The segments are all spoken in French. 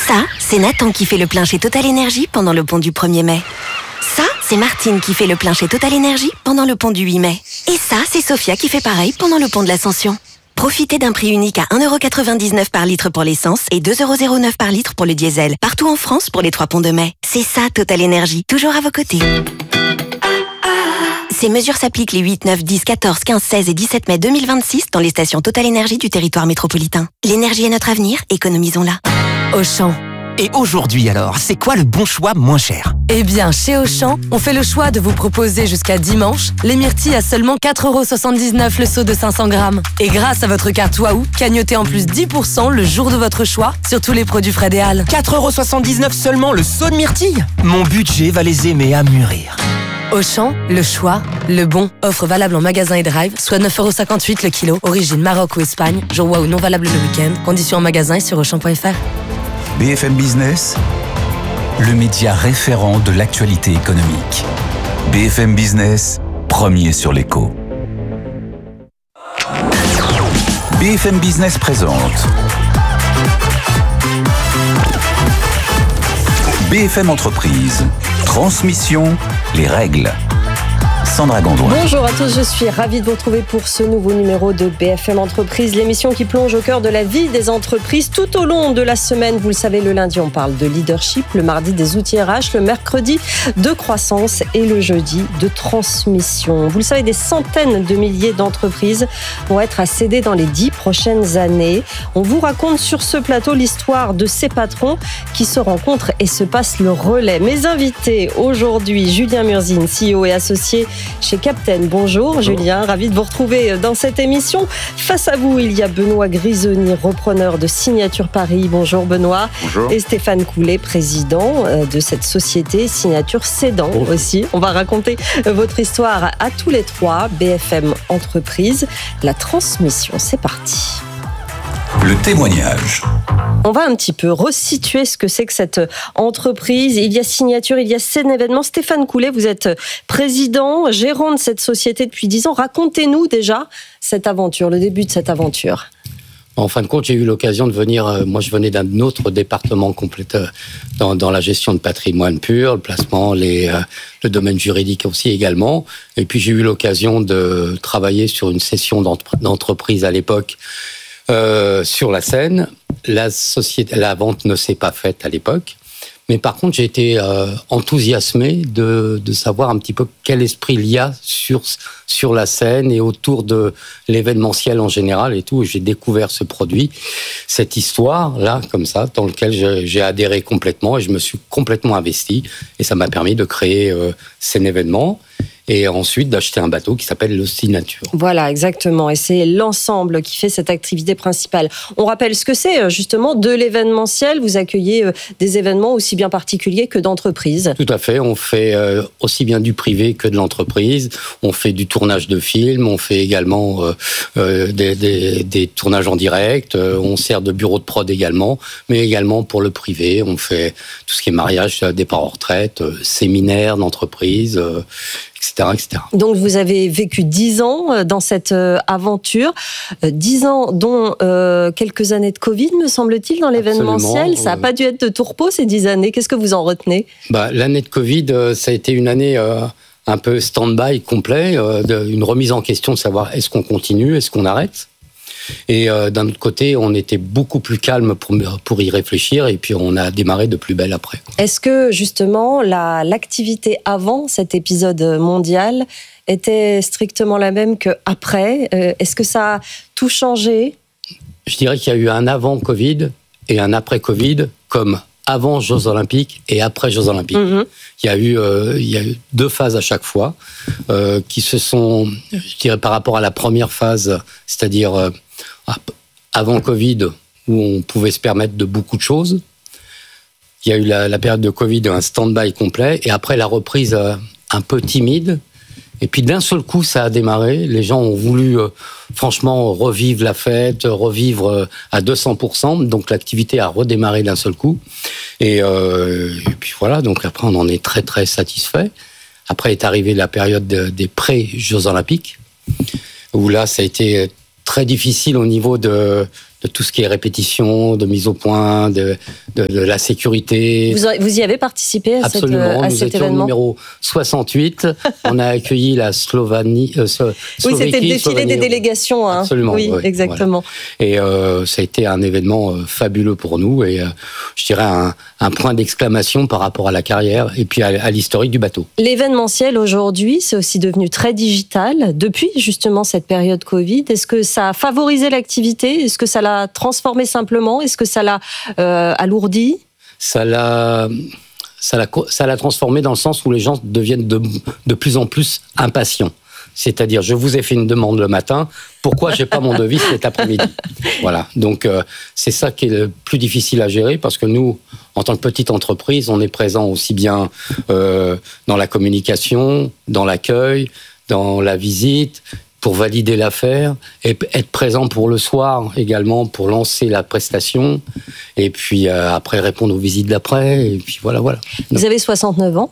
Ça, c'est Nathan qui fait le plein chez Total Energy pendant le pont du 1er mai. Ça, c'est Martine qui fait le plein chez Total Energy pendant le pont du 8 mai. Et ça, c'est Sophia qui fait pareil pendant le pont de l'Ascension. Profitez d'un prix unique à 1,99€ par litre pour l'essence et 2,09€ par litre pour le diesel. Partout en France pour les 3 ponts de mai. C'est ça Total Energy, toujours à vos côtés. Ces mesures s'appliquent les 8, 9, 10, 14, 15, 16 et 17 mai 2026 dans les stations Total Energy du territoire métropolitain. L'énergie est notre avenir, économisons-la. Auchan. Et aujourd'hui alors, c'est quoi le bon choix moins cher ? Eh bien, chez Auchan, on fait le choix de vous proposer jusqu'à dimanche les myrtilles à seulement 4,79€ le seau de 500 grammes. Et grâce à votre carte Waouh, cagnotez en plus 10% le jour de votre choix sur tous les produits Fred et Al. 4,79€ seulement le seau de myrtilles ? Mon budget va les aimer à mûrir. Auchan, le choix, le bon. Offre valable en magasin et drive, soit 9,58€ le kilo. Origine Maroc ou Espagne. Jour Waouh non valable le week-end. Conditions en magasin et sur Auchan.fr. BFM Business, le média référent de l'actualité économique. BFM Business, premier sur l'écho. BFM Business présente BFM Entreprise, transmission, les règles. Sandra Gondouin. Bonjour à tous, je suis ravie de vous retrouver pour ce nouveau numéro de BFM Entreprise, l'émission qui plonge au cœur de la vie des entreprises tout au long de la semaine. Vous le savez, le lundi, on parle de leadership, le mardi des outils RH, le mercredi de croissance et le jeudi de transmission. Vous le savez, des centaines de milliers d'entreprises vont être à céder dans les 10 prochaines années. On vous raconte sur ce plateau l'histoire de ces patrons qui se rencontrent et se passent le relais. Mes invités aujourd'hui, Julien Murzin, CEO et associé chez Captain. Bonjour Julien, ravi de vous retrouver dans cette émission. Face à vous, il y a Benoît Grisoni, repreneur de Signature Paris. Bonjour Benoît. Bonjour. Et Stéphane Coulet, président de cette société Signature Cédant aussi. On va raconter votre histoire à tous les trois. BFM Entreprise, la transmission, c'est parti. Le témoignage. On va un petit peu resituer ce que c'est que cette entreprise. Il y a Signature, il y a Scène Événement. Stéphane Coulet, vous êtes président, gérant de cette société depuis 10 ans. Racontez-nous déjà cette aventure, le début de cette aventure. En fin de compte, j'ai eu l'occasion de venir, moi je venais d'un autre département complet dans la gestion de patrimoine pur, le placement, le domaine juridique aussi également. Et puis j'ai eu l'occasion de travailler sur une session d'entreprise à l'époque sur la Seine. La vente ne s'est pas faite à l'époque. Mais par contre, j'ai été enthousiasmé de savoir un petit peu quel esprit il y a sur la scène et autour de l'événementiel en général et tout. J'ai découvert ce produit, cette histoire-là, comme ça, dans lequel j'ai adhéré complètement et je me suis complètement investi. Et ça m'a permis de créer cet événement. Et ensuite d'acheter un bateau qui s'appelle le Signature. Voilà, exactement. Et c'est l'ensemble qui fait cette activité principale. On rappelle ce que c'est, justement, de l'événementiel. Vous accueillez des événements aussi bien particuliers que d'entreprises. Tout à fait. On fait aussi bien du privé que de l'entreprise. On fait du tournage de films. On fait également des tournages en direct. On sert de bureau de prod également. Mais également pour le privé. On fait tout ce qui est mariage, départ en retraite, séminaires d'entreprise, etc., etc. Donc vous avez vécu 10 ans dans cette aventure, 10 ans dont quelques années de Covid, me semble-t-il, dans l'événementiel. Ça n'a pas dû être de tout repos ces 10 années. Qu'est-ce que vous en retenez ? L'année de Covid, ça a été une année un peu stand-by complet, une remise en question de savoir est-ce qu'on continue, est-ce qu'on arrête ? Et d'un autre côté, on était beaucoup plus calme pour y réfléchir et puis on a démarré de plus belle après. Est-ce que justement l'activité avant cet épisode mondial était strictement la même qu'après ? Est-ce que ça a tout changé ? Je dirais qu'il y a eu un avant Covid et un après Covid, comme avant Jeux Olympiques et après Jeux Olympiques. Mm-hmm. Il y a eu 2 phases à chaque fois qui se sont, je dirais par rapport à la première phase, c'est-à-dire avant Covid, où on pouvait se permettre de beaucoup de choses. Il y a eu la période de Covid, un stand-by complet, et après la reprise un peu timide. Et puis d'un seul coup, ça a démarré. Les gens ont voulu franchement revivre la fête, revivre à 200%. Donc l'activité a redémarré d'un seul coup. Et puis voilà, donc après on en est très très satisfait. Après est arrivée la période des pré-Jeux Olympiques, où là ça a été très difficile au niveau de tout ce qui est répétition, de mise au point, de la sécurité. Vous y avez participé à Absolument, cet nous étions événement? Numéro 68. On a accueilli la Slovénie. Oui, c'était le défilé des délégations. Hein. Absolument. Oui, exactement. Voilà. Et ça a été un événement fabuleux pour nous et je dirais un point d'exclamation par rapport à la carrière et puis à l'historique du bateau. L'événementiel aujourd'hui, c'est aussi devenu très digital depuis justement cette période Covid. Est-ce que ça a favorisé l'activité? Est-ce que ça l'a transformé simplement? Est-ce que ça l'a alourdi? Ça l'a transformé dans le sens où les gens deviennent de plus en plus impatients. C'est-à-dire, je vous ai fait une demande le matin, pourquoi j'ai pas mon devis cet après-midi? Voilà. Donc, c'est ça qui est le plus difficile à gérer parce que nous, en tant que petite entreprise, on est présent aussi bien dans la communication, dans l'accueil, dans la visite, pour valider l'affaire, et être présent pour le soir également, pour lancer la prestation, et puis après répondre aux visites d'après, et puis voilà. Vous avez 69 ans.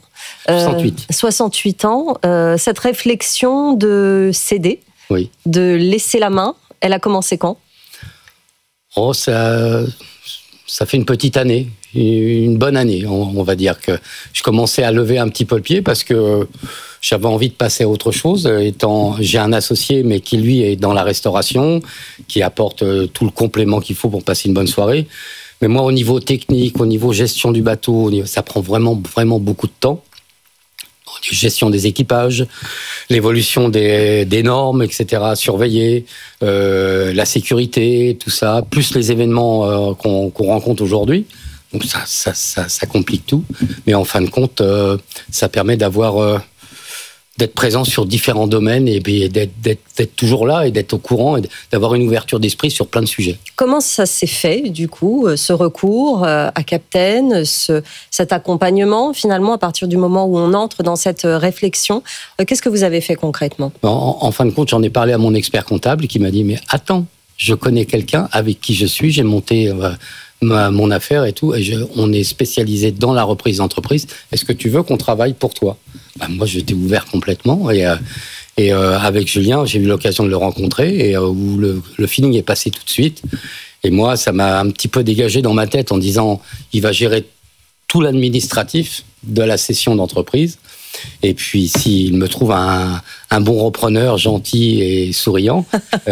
68 ans. Cette réflexion de céder, oui, de laisser la main, elle a commencé quand? Oh, ça fait une petite année, une bonne année, on va dire que je commençais à lever un petit peu le pied parce que j'avais envie de passer à autre chose. J'ai un associé, mais qui lui est dans la restauration, qui apporte tout le complément qu'il faut pour passer une bonne soirée. Mais moi, au niveau technique, au niveau gestion du bateau, ça prend vraiment beaucoup de temps. Gestion des équipages, l'évolution des normes, etc., surveiller, la sécurité, tout ça, plus les événements qu'on rencontre aujourd'hui. Donc ça complique tout. Mais en fin de compte, ça permet d'être présent sur différents domaines et d'être toujours là et d'être au courant et d'avoir une ouverture d'esprit sur plein de sujets. Comment ça s'est fait, du coup, ce recours à Captain, cet accompagnement, finalement, à partir du moment où on entre dans cette réflexion? Qu'est-ce que vous avez fait concrètement? En fin de compte, j'en ai parlé à mon expert comptable qui m'a dit « Mais attends, je connais quelqu'un avec qui je suis, j'ai monté mon affaire et tout, et on est spécialisé dans la reprise d'entreprise. Est-ce que tu veux qu'on travaille pour toi ?» Moi, j'étais ouvert complètement. Et avec Julien, j'ai eu l'occasion de le rencontrer et où le feeling est passé tout de suite. Et moi, ça m'a un petit peu dégagé dans ma tête en disant il va gérer tout l'administratif de la cession d'entreprise. Et puis, s'il me trouve un bon repreneur gentil et souriant,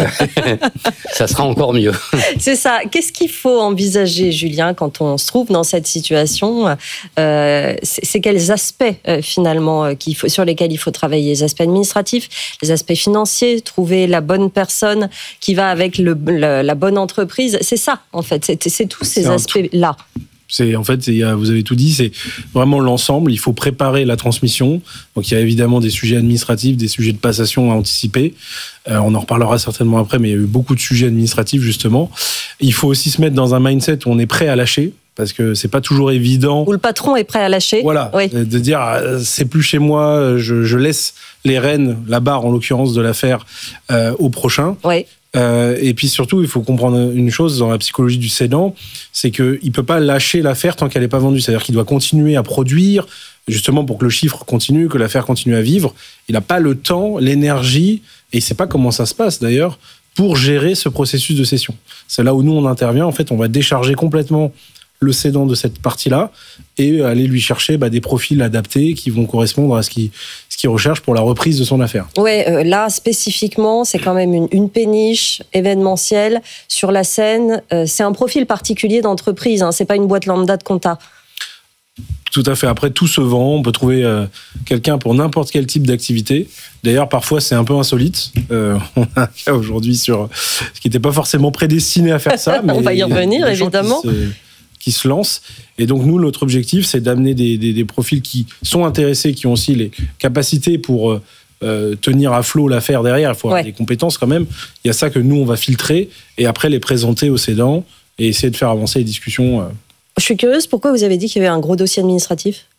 ça sera encore mieux. C'est ça. Qu'est-ce qu'il faut envisager, Julien, quand on se trouve dans cette situation? C'est quels aspects, finalement, sur lesquels il faut travailler? Les aspects administratifs, les aspects financiers, trouver la bonne personne qui va avec la bonne entreprise. C'est ça, en fait. C'est tous ces aspects-là. Vous avez tout dit, c'est vraiment l'ensemble. Il faut préparer la transmission. Donc, il y a évidemment des sujets administratifs, des sujets de passation à anticiper. On en reparlera certainement après, mais il y a eu beaucoup de sujets administratifs, justement. Il faut aussi se mettre dans un mindset où on est prêt à lâcher, parce que c'est pas toujours évident. Où le patron est prêt à lâcher. Voilà. Oui. De dire, c'est plus chez moi, je laisse les rênes, la barre en l'occurrence de l'affaire, au prochain. Oui. Et puis surtout, il faut comprendre une chose dans la psychologie du cédant, c'est qu'il ne peut pas lâcher l'affaire tant qu'elle n'est pas vendue. C'est-à-dire qu'il doit continuer à produire, justement pour que le chiffre continue, que l'affaire continue à vivre. Il n'a pas le temps, l'énergie, et il ne sait pas comment ça se passe d'ailleurs, pour gérer ce processus de cession. C'est là où nous, on intervient. En fait, on va décharger complètement le cédant de cette partie-là et aller lui chercher des profils adaptés qui vont correspondre à ce qu'il recherche pour la reprise de son affaire. Ouais, là spécifiquement, c'est quand même une péniche événementielle sur la scène. C'est un profil particulier d'entreprise, hein, c'est pas une boîte lambda de compta. Tout à fait. Après, tout se vend. On peut trouver quelqu'un pour n'importe quel type d'activité. D'ailleurs, parfois, c'est un peu insolite. On a un cas aujourd'hui sur ce qui n'était pas forcément prédestiné à faire ça. Mais on va y revenir, évidemment. Qui se lancent. Et donc, nous, notre objectif, c'est d'amener des profils qui sont intéressés, qui ont aussi les capacités pour tenir à flot l'affaire derrière. Il faut avoir des compétences quand même. Il y a ça que nous, on va filtrer et après les présenter aux cédants et essayer de faire avancer les discussions. Je suis curieuse, pourquoi vous avez dit qu'il y avait un gros dossier administratif ?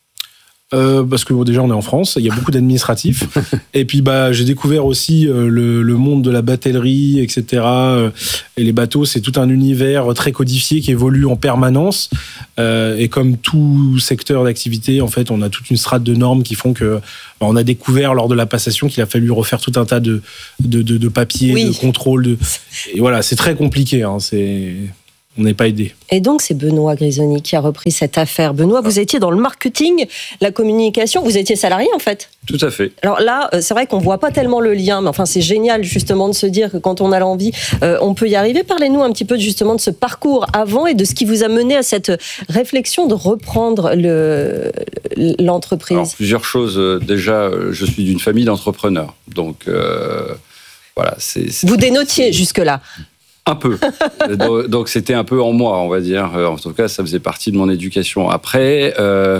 Parce que déjà on est en France, il y a beaucoup d'administratifs. Et puis j'ai découvert aussi le monde de la batellerie, etc. Et les bateaux, c'est tout un univers très codifié qui évolue en permanence. Et comme tout secteur d'activité, en fait, on a toute une strate de normes qui font que on a découvert lors de la passation qu'il a fallu refaire tout un tas de papiers, de contrôles. Et voilà, c'est très compliqué. On n'est pas aidé. Et donc, c'est Benoît Grisoni qui a repris cette affaire. Benoît, vous étiez dans le marketing, la communication, vous étiez salarié en fait. Tout à fait. Alors là, c'est vrai qu'on ne voit pas tellement le lien, mais enfin, c'est génial justement de se dire que quand on a l'envie, on peut y arriver. Parlez-nous un petit peu justement de ce parcours avant et de ce qui vous a mené à cette réflexion de reprendre l'entreprise. Alors, plusieurs choses. Déjà, je suis d'une famille d'entrepreneurs. Donc, voilà. Vous dénotiez jusque-là. Un peu. Donc c'était un peu en moi, on va dire. En tout cas, ça faisait partie de mon éducation. Après,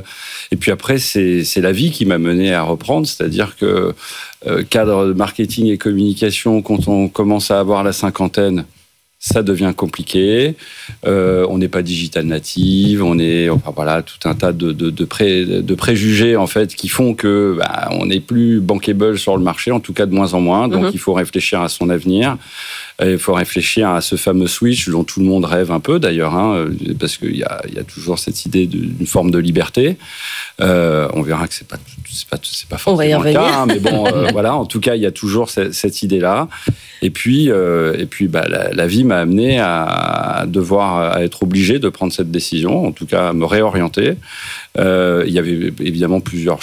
c'est la vie qui m'a mené à reprendre. C'est-à-dire que cadre de marketing et communication, quand on commence à avoir la cinquantaine, ça devient compliqué. On n'est pas digital native, tout un tas de préjugés en fait qui font que on n'est plus bankable sur le marché, en tout cas de moins en moins. Donc il faut réfléchir à son avenir. Il faut réfléchir à ce fameux switch dont tout le monde rêve un peu d'ailleurs, parce qu'il y a toujours cette idée d'une forme de liberté. On verra que c'est pas forcément le cas, mais bon, voilà. En tout cas, il y a toujours cette idée-là. Et puis, la vie m'a amené à être obligé de prendre cette décision, en tout cas à me réorienter. Il y avait évidemment plusieurs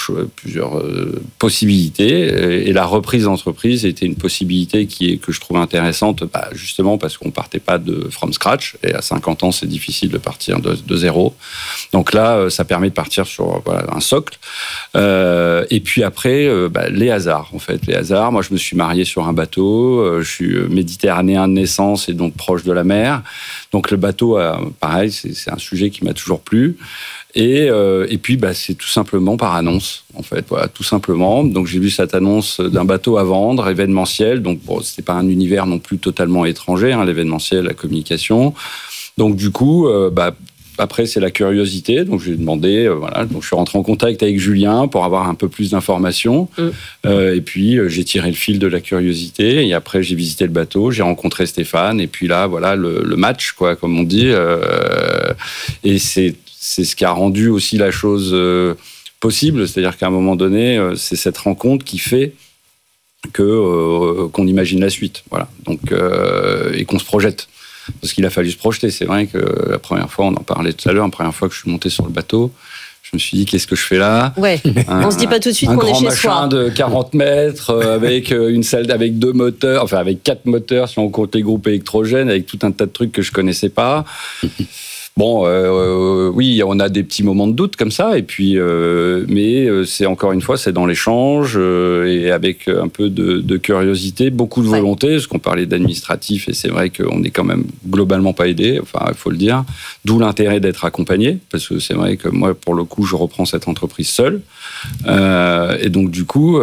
possibilités, et la reprise d'entreprise était une possibilité que je trouvais intéressante, justement parce qu'on partait pas from scratch, et à 50 ans c'est difficile de partir de zéro. Donc là, ça permet de partir sur un socle. Et puis après, les hasards en fait, Moi, je me suis marié sur un bateau. Je suis méditerranéen de naissance et donc proche de la mer. Donc le bateau, pareil, c'est un sujet qui m'a toujours plu. Et puis, c'est tout simplement par annonce, en fait. Voilà, tout simplement. Donc, j'ai vu cette annonce d'un bateau à vendre, événementiel. Donc, c'était pas un univers non plus totalement étranger, l'événementiel, la communication. Donc, du coup, après, c'est la curiosité. Donc, j'ai demandé, Donc, je suis rentré en contact avec Julien pour avoir un peu plus d'informations. Et puis, j'ai tiré le fil de la curiosité. Et après, j'ai visité le bateau, j'ai rencontré Stéphane. Et puis là, voilà, le match, quoi, comme on dit. Et c'est ce qui a rendu aussi la chose possible. C'est-à-dire qu'à un moment donné, c'est cette rencontre qui fait qu'on imagine la suite. Voilà. Donc, et qu'on se projette. Parce qu'il a fallu se projeter. C'est vrai que la première fois, on en parlait tout à l'heure, la première fois que je suis monté sur le bateau, je me suis dit, qu'est-ce que je fais là ? Ouais. On se dit pas tout de suite qu'on est chez soi. Un grand machin de 40 mètres, avec une salle avec 2 moteurs, enfin avec 4 moteurs si on compte les groupes électrogènes, avec tout un tas de trucs que je connaissais pas. Bon, oui, on a des petits moments de doute comme ça, et puis, mais c'est encore une fois, c'est dans l'échange et avec un peu de curiosité, beaucoup de volonté, parce qu'on parlait d'administratif, et c'est vrai qu'on n'est quand même globalement pas aidé, enfin, il faut le dire. D'où l'intérêt d'être accompagné, parce que c'est vrai que moi, pour le coup, je reprends cette entreprise seule, et donc du coup,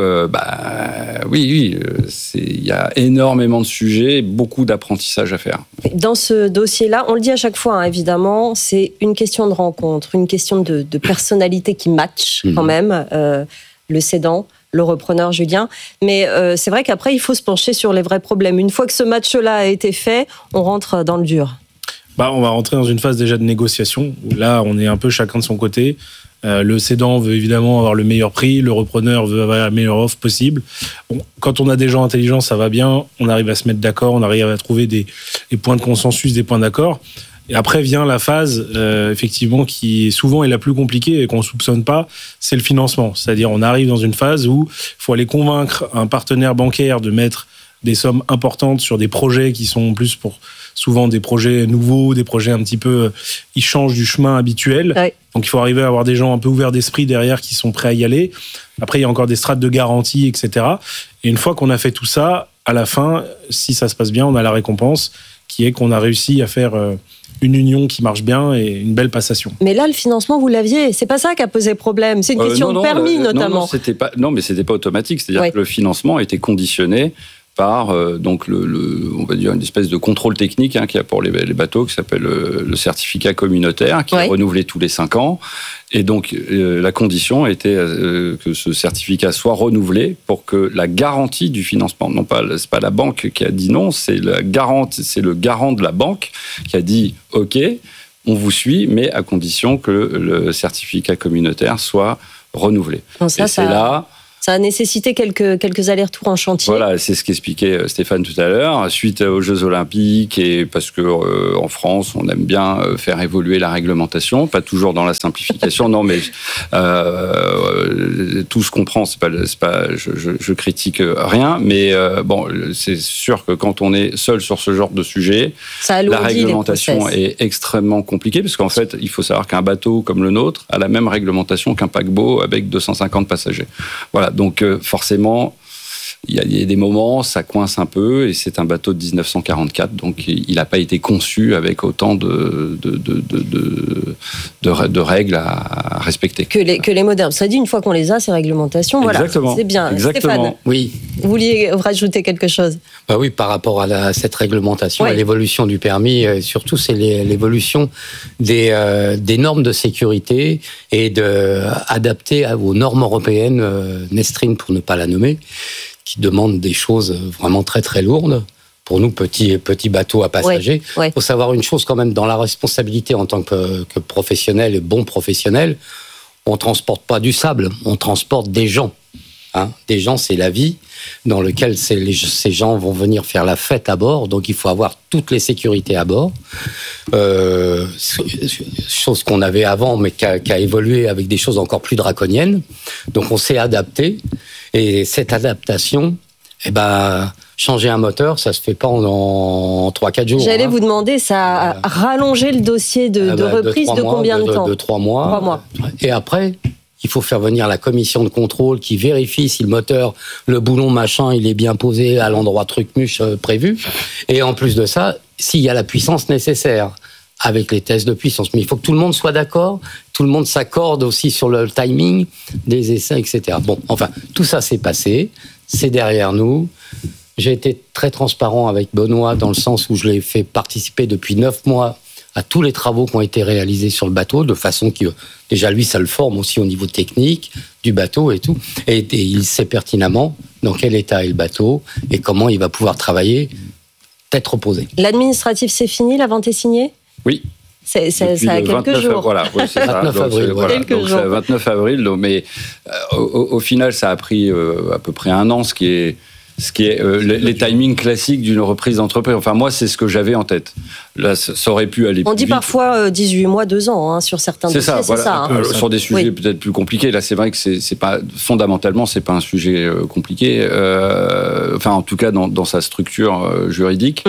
oui, il y a énormément de sujets, beaucoup d'apprentissage à faire. Dans ce dossier-là, on le dit à chaque fois, évidemment. C'est une question de rencontre, une question de personnalité qui match quand même, le cédant, le repreneur Julien. Mais c'est vrai qu'après, il faut se pencher sur les vrais problèmes. Une fois que ce match-là a été fait, on rentre dans le dur. On va rentrer dans une phase déjà de négociation, où là, on est un peu chacun de son côté. Le cédant veut évidemment avoir le meilleur prix, le repreneur veut avoir la meilleure offre possible. Bon, quand on a des gens intelligents, ça va bien, on arrive à se mettre d'accord, on arrive à trouver des points de consensus, des points d'accord. Et après vient la phase, effectivement, qui souvent est la plus compliquée et qu'on ne soupçonne pas, c'est le financement. C'est-à-dire, on arrive dans une phase où il faut aller convaincre un partenaire bancaire de mettre des sommes importantes sur des projets qui sont plus pour souvent des projets nouveaux, des projets un petit peu, ils changent du chemin habituel. Ouais. Donc, il faut arriver à avoir des gens un peu ouverts d'esprit derrière qui sont prêts à y aller. Après, il y a encore des strates de garantie, etc. Et une fois qu'on a fait tout ça, à la fin, si ça se passe bien, on a la récompense qui est qu'on a réussi à faire une union qui marche bien et une belle passation. Mais là, le financement, vous l'aviez. C'est pas ça qui a posé problème. C'est une question de permis, notamment. Non, mais c'était pas automatique. C'est-à-dire que le financement était conditionné par donc on va dire une espèce de contrôle technique qu'il y a pour les bateaux qui s'appelle le certificat communautaire qui est renouvelé tous les 5 ans. Et donc la condition était que ce certificat soit renouvelé pour que la garantie du financement, non pas c'est pas la banque qui a dit non, c'est le garant de la banque qui a dit OK, on vous suit, mais à condition que le certificat communautaire soit renouvelé. Ça a nécessité quelques allers-retours en chantier. Voilà, c'est ce qu'expliquait Stéphane tout à l'heure. Suite aux Jeux Olympiques, et parce que en France, on aime bien faire évoluer la réglementation, pas toujours dans la simplification. Non, mais tout se comprend. C'est pas. Je critique rien, mais bon, c'est sûr que quand on est seul sur ce genre de sujet, la réglementation est extrêmement compliquée, parce qu'en fait, il faut savoir qu'un bateau comme le nôtre a la même réglementation qu'un paquebot avec 250 passagers. Voilà. Donc forcément, il y a des moments, ça coince un peu, et c'est un bateau de 1944, donc il n'a pas été conçu avec autant de règles à respecter. Que les modernes. Ça dit, une fois qu'on les a, ces réglementations, exactement. Voilà, c'est bien. Exactement. Stéphane, oui. Vous vouliez rajouter quelque chose ? Oui, par rapport à cette réglementation, à l'évolution du permis, surtout c'est l'évolution des normes de sécurité et adaptées aux normes européennes, Nestrin pour ne pas la nommer, qui demandent des choses vraiment très très lourdes. Pour nous, petits bateaux à passagers. Il faut savoir une chose quand même, dans la responsabilité en tant que professionnel et bon professionnel, on ne transporte pas du sable, on transporte des gens. Des gens, c'est la vie, dans lequel ces gens vont venir faire la fête à bord, donc il faut avoir toutes les sécurités à bord. Chose qu'on avait avant, mais qui a évolué avec des choses encore plus draconiennes. Donc on s'est adapté, et cette adaptation, changer un moteur, ça se fait pas en 3-4 jours. J'allais vous demander, ça a rallongé le dossier de reprise de combien de temps ? De 3 mois. 3 mois. Et après, il faut faire venir la commission de contrôle qui vérifie si le moteur, le boulon machin, il est bien posé à l'endroit truc-muche prévu. Et en plus de ça, s'il y a la puissance nécessaire avec les tests de puissance. Mais il faut que tout le monde soit d'accord, tout le monde s'accorde aussi sur le timing des essais, etc. Bon, enfin, tout ça s'est passé, c'est derrière nous. J'ai été très transparent avec Benoît dans le sens où je l'ai fait participer depuis 9 mois à tous les travaux qui ont été réalisés sur le bateau, de façon que, déjà lui, ça le forme aussi au niveau technique du bateau et tout. Et il sait pertinemment dans quel état est le bateau et comment il va pouvoir travailler tête reposée. L'administratif, c'est fini, la vente est signée ? Oui. Ça a quelques jours. Voilà, oui, c'est 29 ça. avril. Donc, c'est 29 avril. Donc, mais au final, ça a pris à peu près 1 an, ce qui est les timings classiques d'une reprise d'entreprise. Enfin, moi, c'est ce que j'avais en tête. Là, ça aurait pu aller plus vite. On dit parfois 18 mois, 2 ans sur certains dossiers. C'est ça. Sur des sujets peut-être plus compliqués. Là, c'est vrai que c'est pas fondamentalement, c'est pas un sujet compliqué. Enfin, en tout cas, dans sa structure juridique.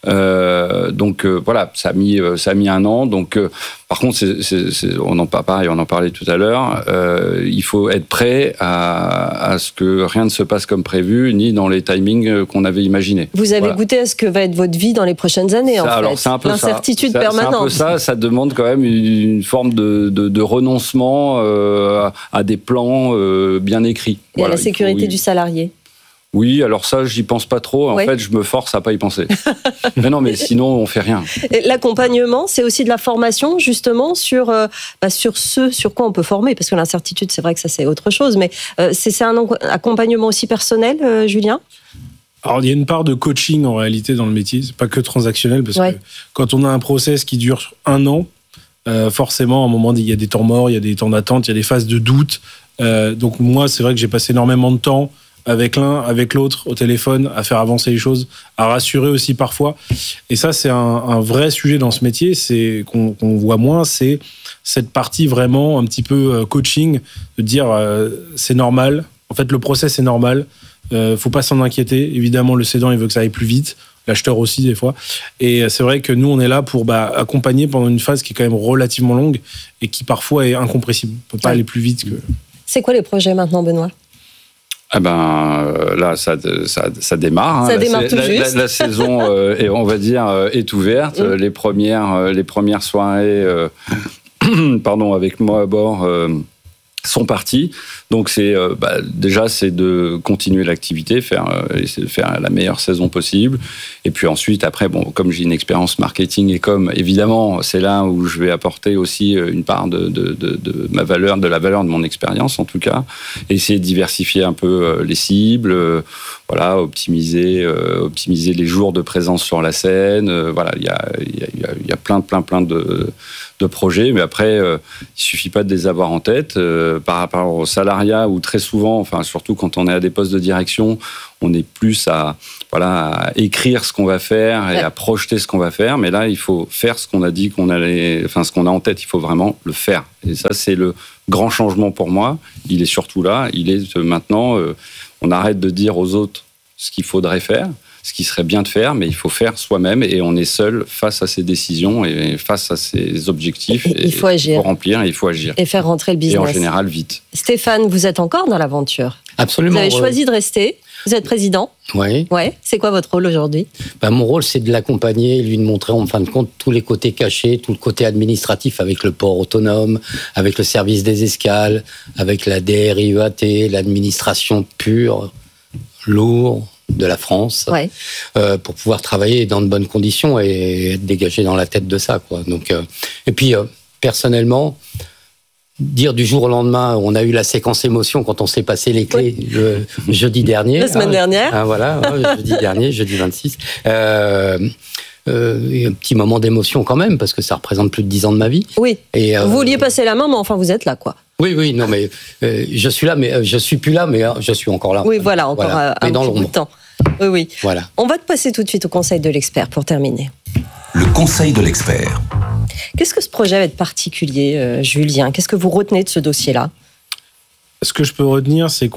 Donc voilà, ça a mis 1 an. Donc par contre, on en parlait tout à l'heure. Il faut être prêt à ce que rien ne se passe comme prévu, ni dans les timings qu'on avait imaginés. Vous avez goûté à ce que va être votre vie dans les prochaines années, en fait. Alors, c'est un peu l'incertitude permanente. C'est un peu ça. Ça demande quand même une forme de renoncement à des plans bien écrits. Et à la sécurité du salarié. Oui, alors ça, j'y pense pas trop. En fait, je me force à pas y penser. Mais non, mais sinon, on fait rien. Et l'accompagnement, c'est aussi de la formation, justement, sur ce sur quoi on peut former. Parce que l'incertitude, c'est vrai que ça, c'est autre chose. Mais c'est un accompagnement aussi personnel, Julien ? Alors, il y a une part de coaching, en réalité, dans le métier. C'est pas que transactionnel, parce que quand on a un process qui dure 1 an, forcément, à un moment, il y a des temps morts, il y a des temps d'attente, il y a des phases de doute. Donc, moi, c'est vrai que j'ai passé énormément de temps avec l'un, avec l'autre, au téléphone, à faire avancer les choses, à rassurer aussi parfois. Et ça, c'est un vrai sujet dans ce métier, c'est qu'on voit moins, c'est cette partie vraiment un petit peu coaching, de dire c'est normal, en fait le process est normal, faut pas s'en inquiéter, évidemment le cédant il veut que ça aille plus vite, l'acheteur aussi des fois, et c'est vrai que nous on est là pour accompagner pendant une phase qui est quand même relativement longue et qui parfois est incompressible, on peut pas aller plus vite que... C'est quoi les projets maintenant, Benoît ? Là, ça démarre. Ça démarre tout juste. La saison, on va dire, est ouverte. Les premières soirées, avec moi à bord, sont partis. Donc déjà c'est de continuer l'activité, faire la meilleure saison possible. Et puis ensuite après comme j'ai une expérience marketing et évidemment c'est là où je vais apporter aussi une part de ma valeur, de la valeur de mon expérience en tout cas. Et essayer de diversifier un peu les cibles, optimiser les jours de présence sur la scène. Il y a plein de projets, mais après, il suffit pas de les avoir en tête. Par rapport au salariat, où très souvent, surtout quand on est à des postes de direction, on est plus à écrire ce qu'on va faire et à projeter ce qu'on va faire. Mais là, il faut faire ce qu'on a dit ce qu'on a en tête, il faut vraiment le faire. Et ça, c'est le grand changement pour moi. Il est surtout là. Il est maintenant, on arrête de dire aux autres ce qu'il faudrait faire, ce qui serait bien de faire, mais il faut faire soi-même et on est seul face à ses décisions et face à ses objectifs. Il faut agir. Il faut remplir et il faut agir. Et faire rentrer le business. Et en général, vite. Stéphane, vous êtes encore dans l'aventure. Absolument. Vous avez choisi de rester. Vous êtes président. Oui. Ouais. C'est quoi votre rôle aujourd'hui ? Mon rôle, c'est de l'accompagner, lui de montrer en fin de compte tous les côtés cachés, tout le côté administratif avec le port autonome, avec le service des escales, avec la DRIEAT, l'administration pure, lourde de la France, pour pouvoir travailler dans de bonnes conditions et être dégagé dans la tête de ça, quoi. Donc, et puis personnellement, dire du jour au lendemain, on a eu la séquence émotion quand on s'est passé les clés le jeudi dernier. La semaine dernière. Jeudi dernier, jeudi 26. Un petit moment d'émotion quand même, parce que ça représente plus de 10 ans de ma vie. Oui. Et, vous vouliez passer la main, mais enfin vous êtes là, quoi. Oui, non, mais je suis là, mais je suis plus là, mais je suis encore là. Oui, voilà, encore un mais dans petit bout de temps. Oui. Voilà. On va te passer tout de suite au conseil de l'expert pour terminer. Le conseil de l'expert. Qu'est-ce que ce projet va être particulier, Julien ? Qu'est-ce que vous retenez de ce dossier-là ? Ce que je peux retenir, c'est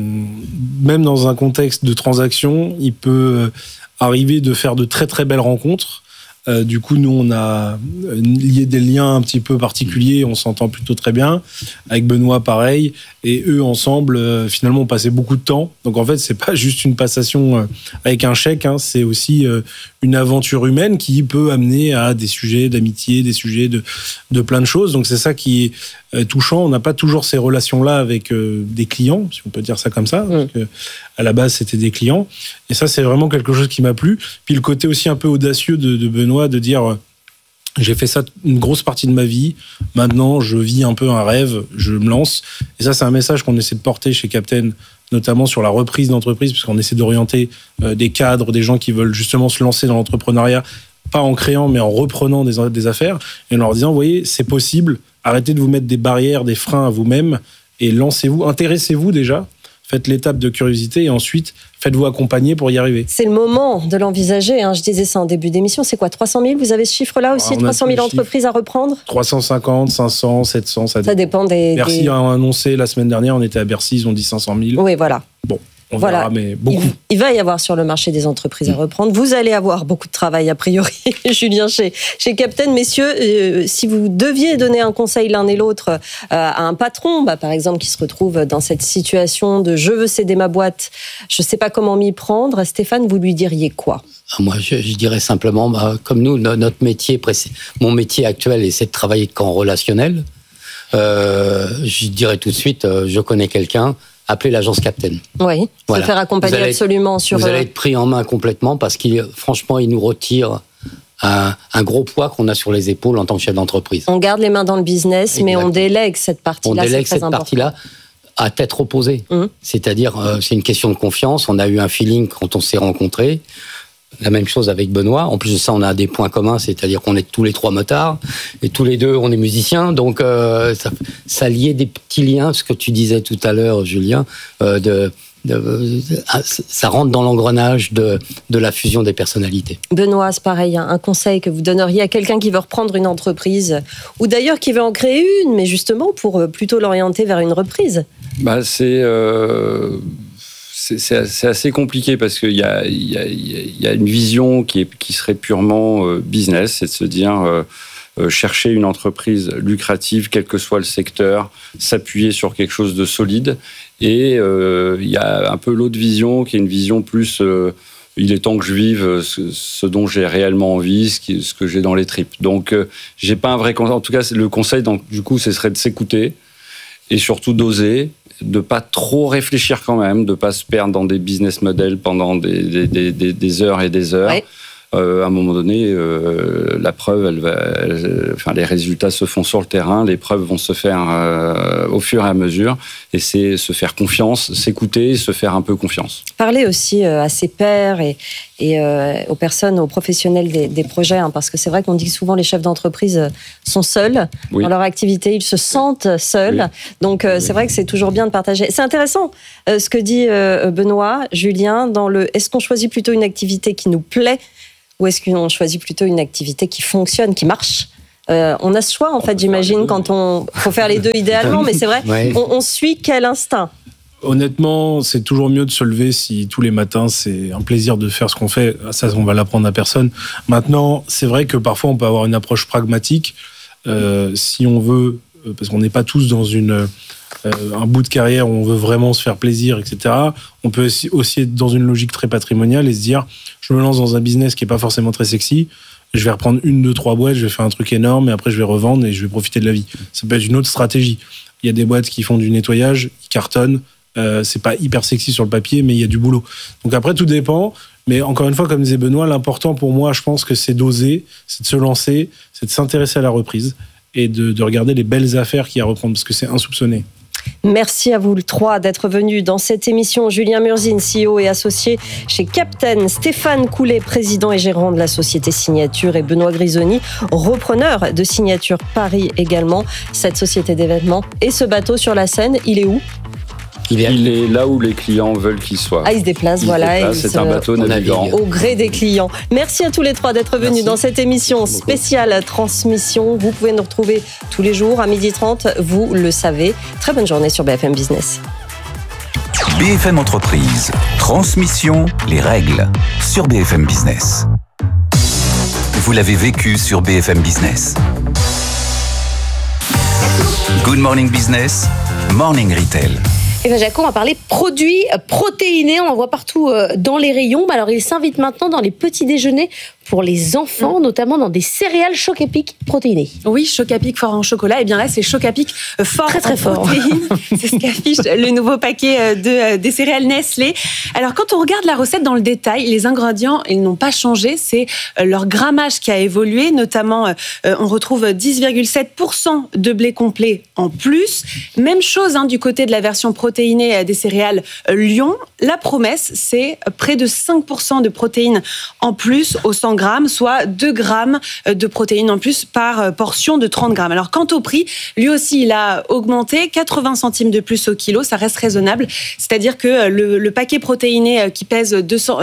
même dans un contexte de transaction, il peut arriver de faire de très très belles rencontres. Du coup, nous, on a lié des liens un petit peu particuliers, on s'entend plutôt très bien. Avec Benoît, pareil. Et eux, ensemble, finalement, on passait beaucoup de temps. Donc, en fait, c'est pas juste une passation avec un chèque, c'est aussi une aventure humaine qui peut amener à des sujets d'amitié, des sujets de plein de choses. Donc, c'est ça qui est touchant. On n'a pas toujours ces relations-là avec des clients, si on peut dire ça comme ça. Parce que, à la base, c'était des clients. Et ça, c'est vraiment quelque chose qui m'a plu. Puis, le côté aussi un peu audacieux de Benoît, de dire... J'ai fait ça une grosse partie de ma vie. Maintenant, je vis un peu un rêve, je me lance. Et ça, c'est un message qu'on essaie de porter chez Captain, notamment sur la reprise d'entreprise, parce qu'on essaie d'orienter des cadres, des gens qui veulent justement se lancer dans l'entrepreneuriat, pas en créant, mais en reprenant des affaires, et en leur disant, vous voyez, c'est possible, arrêtez de vous mettre des barrières, des freins à vous-même, et lancez-vous, intéressez-vous déjà, faites l'étape de curiosité, et ensuite, faites-vous accompagner pour y arriver. C'est le moment de l'envisager. Je disais ça en début d'émission. C'est quoi, 300 000 ? Vous avez ce chiffre-là aussi, 300 000 entreprises à reprendre ? 350, 500, 700, ça dépend. Bercy a annoncé la semaine dernière, on était à Bercy, ils ont dit 500 000. Oui, voilà. Bon, on verra, mais beaucoup. Il va y avoir sur le marché des entreprises à reprendre. Vous allez avoir beaucoup de travail, a priori, Julien, chez Captain. Messieurs, si vous deviez donner un conseil l'un et l'autre à un patron, par exemple, qui se retrouve dans cette situation de « je veux céder ma boîte, je ne sais pas comment m'y prendre », Stéphane, vous lui diriez quoi ? Moi, je dirais simplement, comme nous, notre métier, mon métier actuel, c'est de travailler qu'en relationnel. Je dirais tout de suite, je connais quelqu'un, appelez l'agence Captain. Oui, se faire accompagner absolument sur... Vous allez être pris en main complètement parce franchement, il nous retire un gros poids qu'on a sur les épaules en tant que chef d'entreprise. On garde les mains dans le business, exactement. Mais on délègue cette partie-là. On délègue cette partie-là à tête reposée. C'est-à-dire, c'est une question de confiance. On a eu un feeling quand on s'est rencontrés. La même chose avec Benoît. En plus de ça, on a des points communs, c'est-à-dire qu'on est tous les trois motards et tous les deux, on est musiciens. Donc, ça liait des petits liens, ce que tu disais tout à l'heure, Julien, ça rentre dans l'engrenage de la fusion des personnalités. Benoît, c'est pareil, un conseil que vous donneriez à quelqu'un qui veut reprendre une entreprise ou d'ailleurs qui veut en créer une, mais justement pour plutôt l'orienter vers une reprise. C'est assez compliqué parce qu'il y a une vision qui serait purement business, c'est de se dire chercher une entreprise lucrative, quel que soit le secteur, s'appuyer sur quelque chose de solide. Et il y a un peu l'autre vision qui est une vision plus il est temps que je vive ce dont j'ai réellement envie, ce que j'ai dans les tripes. Donc j'ai pas un vrai conseil. En tout cas, le conseil, donc, du coup, ce serait de s'écouter et surtout d'oser, de pas trop réfléchir quand même, de pas se perdre dans des business models pendant des heures et des heures. Ouais. À un moment donné, la preuve, les résultats se font sur le terrain, les preuves vont se faire au fur et à mesure, et c'est se faire confiance, s'écouter, se faire un peu confiance. Parler aussi à ses pairs et aux personnes, aux professionnels des projets, hein, parce que c'est vrai qu'on dit que souvent les chefs d'entreprise sont seuls dans leur activité, ils se sentent seuls, donc c'est vrai que c'est toujours bien de partager. C'est intéressant ce que dit Benoît, Julien, dans est-ce qu'on choisit plutôt une activité qui nous plaît ou est-ce qu'on choisit plutôt une activité qui fonctionne, qui marche ? On a ce choix, en fait, j'imagine, quand faut faire les deux idéalement, mais c'est vrai, on suit quel instinct ? Honnêtement, c'est toujours mieux de se lever si tous les matins, c'est un plaisir de faire ce qu'on fait. Ça, on va l'apprendre à personne. Maintenant, c'est vrai que parfois, on peut avoir une approche pragmatique. Si on veut, parce qu'on n'est pas tous dans un bout de carrière où on veut vraiment se faire plaisir, etc. On peut aussi être dans une logique très patrimoniale et se dire, je me lance dans un business qui n'est pas forcément très sexy, je vais reprendre 1, 2, 3 boîtes, je vais faire un truc énorme et après je vais revendre et je vais profiter de la vie. Ça peut être une autre stratégie. Il y a des boîtes qui font du nettoyage, qui cartonnent, c'est pas hyper sexy sur le papier, mais il y a du boulot. Donc après, tout dépend. Mais encore une fois, comme disait Benoît, l'important pour moi, je pense que c'est d'oser, c'est de se lancer, c'est de s'intéresser à la reprise et de regarder les belles affaires qu'il y a à reprendre, parce que c'est insoupçonné. Merci à vous le trois d'être venus dans cette émission. Julien Murzine, CEO et associé chez Captain, Stéphane Coulet, président et gérant de la société Signature, et Benoît Grisoni, repreneur de Signature Paris également, cette société d'événements. Et ce bateau sur la Seine, il est où ? Il est là où les clients veulent qu'il soit. Il se déplace, c'est un bateau navigant. Au gré des clients. Merci à tous les trois d'être venus dans cette émission spéciale transmission. Vous pouvez nous retrouver tous les jours à 12h30, vous le savez. Très bonne journée sur BFM Business. BFM Entreprise, transmission, les règles, sur BFM Business. Vous l'avez vécu sur BFM Business. Good Morning Business, Morning Retail. Et bien Jaco, on va parler produits protéinés, on en voit partout dans les rayons. Alors il s'invite maintenant dans les petits déjeuners pour les enfants, notamment dans des céréales Choc à Pic protéinées. Oui, Choc à Pic fort en chocolat. Et bien là, c'est Choc à Pic fort très en protéines. C'est ce qu'affiche le nouveau paquet des céréales Nestlé. Alors quand on regarde la recette dans le détail, les ingrédients, ils n'ont pas changé. C'est leur grammage qui a évolué. Notamment, on retrouve 10,7% de blé complet en plus. Même chose du côté de la version protéinée des céréales Lion. La promesse, c'est près de 5% de protéines en plus au 100 grammes, soit 2 grammes de protéines en plus par portion de 30 grammes. Alors, quant au prix, lui aussi, il a augmenté 80 centimes de plus au kilo. Ça reste raisonnable. C'est-à-dire que le paquet protéiné qui pèse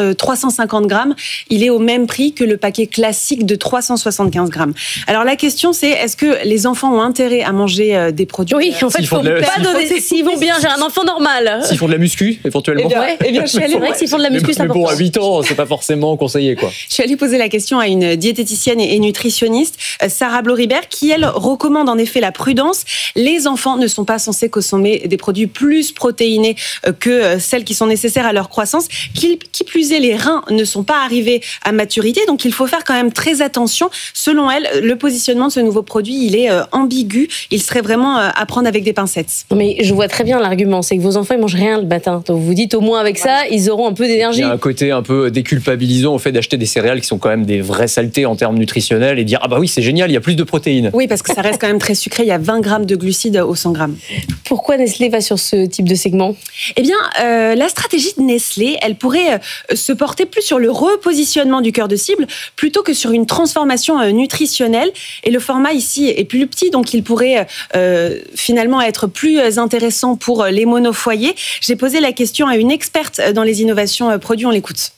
350 grammes, il est au même prix que le paquet classique de 375 grammes. Alors, la question, c'est est-ce que les enfants ont intérêt à manger des produits? Oui, en fait, il faut pas donner. S'ils vont bien, j'ai un enfant normal. S'ils font de la muscu, éventuellement. Eh bien, je suis allée, c'est vrai que s'ils font de la muscu, c'est important. Mais bon, à 8 ans, c'est pas forcément conseillé, quoi. Je suis allée poser la question à une diététicienne et nutritionniste, Sarah Bloribert, qui, elle, recommande en effet la prudence. Les enfants ne sont pas censés consommer des produits plus protéinés que celles qui sont nécessaires à leur croissance. Qui plus est, les reins ne sont pas arrivés à maturité, donc il faut faire quand même très attention. Selon elle, le positionnement de ce nouveau produit, il est ambigu. Il serait vraiment à prendre avec des pincettes. Mais je vois très bien l'argument, c'est que vos enfants, ils mangent rien le matin. Donc vous dites au moins avec ça, ils auront un peu d'énergie. Il y a un côté un peu déculpabilisant au fait d'acheter des céréales qui sont quand même des vraies saletés en termes nutritionnels et dire ah bah oui, c'est génial, il y a plus de protéines. Oui, parce que ça reste quand même très sucré, il y a 20 grammes de glucides au 100 grammes. Pourquoi Nestlé va sur ce type de segment? Eh bien, la stratégie de Nestlé, elle pourrait se porter plus sur le repositionnement du cœur de cible plutôt que sur une transformation nutritionnelle. Et le format ici est plus petit, donc il pourrait finalement être plus intéressant pour les monofoyers. J'ai posé la question à une experte dans les innovations produits, on l'écoute.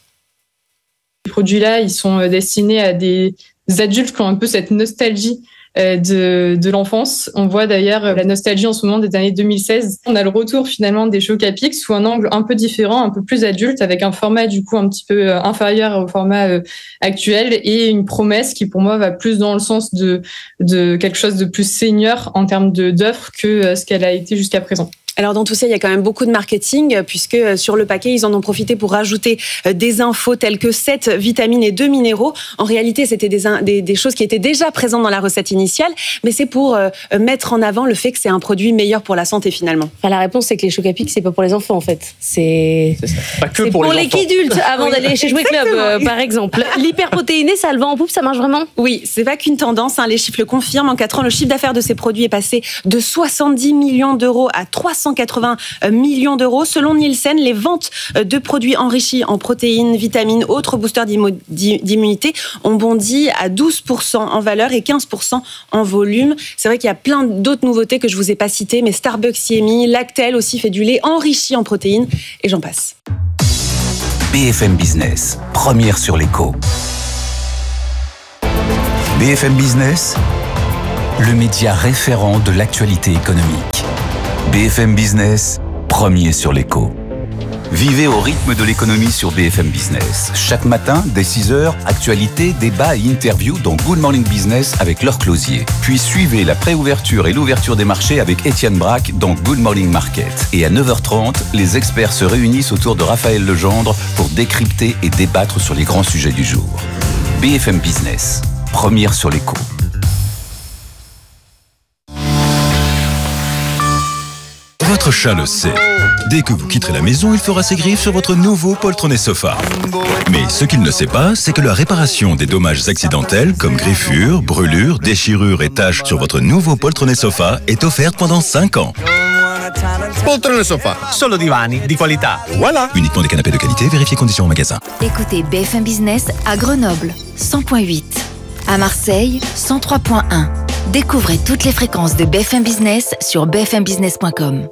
Ces produits-là, ils sont destinés à des adultes qui ont un peu cette nostalgie de l'enfance. On voit d'ailleurs la nostalgie en ce moment des années 2016. On a le retour finalement des Choc à Pic sous un angle un peu différent, un peu plus adulte, avec un format du coup un petit peu inférieur au format actuel et une promesse qui pour moi va plus dans le sens de quelque chose de plus senior en termes d'offres que ce qu'elle a été jusqu'à présent. Alors dans tout ça, il y a quand même beaucoup de marketing puisque sur le paquet, ils en ont profité pour rajouter des infos telles que 7 vitamines et 2 minéraux. En réalité, c'était des choses qui étaient déjà présentes dans la recette initiale, mais c'est pour mettre en avant le fait que c'est un produit meilleur pour la santé finalement. Enfin, la réponse, c'est que les chocs à pic, c'est pas pour les enfants en fait. C'est pas que c'est pour les adultes avant d'aller chez Jouet Club, par exemple. L'hyperprotéiné, ça le vend en poupe, ça marche vraiment? Oui, c'est pas qu'une tendance, les chiffres le confirment. En 4 ans, le chiffre d'affaires de ces produits est passé de 70 millions d'euros à 380 millions d'euros. Selon Nielsen, les ventes de produits enrichis en protéines, vitamines, autres boosters d'immunité ont bondi à 12% en valeur et 15% en volume. C'est vrai qu'il y a plein d'autres nouveautés que je vous ai pas citées, mais Starbucks y est mis, Lactel aussi fait du lait enrichi en protéines et j'en passe. BFM Business, première sur l'écho. BFM Business, le média référent de l'actualité économique. BFM Business, premier sur l'écho. Vivez au rythme de l'économie sur BFM Business. Chaque matin, dès 6h, actualité, débat et interview dans Good Morning Business avec Laure Closier. Puis suivez la préouverture et l'ouverture des marchés avec Étienne Braque dans Good Morning Market. Et à 9h30, les experts se réunissent autour de Raphaël Legendre pour décrypter et débattre sur les grands sujets du jour. BFM Business, première sur l'écho. Votre chat le sait. Dès que vous quitterez la maison, il fera ses griffes sur votre nouveau poltronné sofa. Mais ce qu'il ne sait pas, c'est que la réparation des dommages accidentels comme griffures, brûlures, déchirures et taches sur votre nouveau poltronné sofa est offerte pendant 5 ans. Poltrone sofa, solo divani di qualità. Voilà. Uniquement des canapés de qualité, vérifiez conditions en magasin. Écoutez BFM Business à Grenoble, 100.8. À Marseille, 103.1. Découvrez toutes les fréquences de BFM Business sur bfmbusiness.com.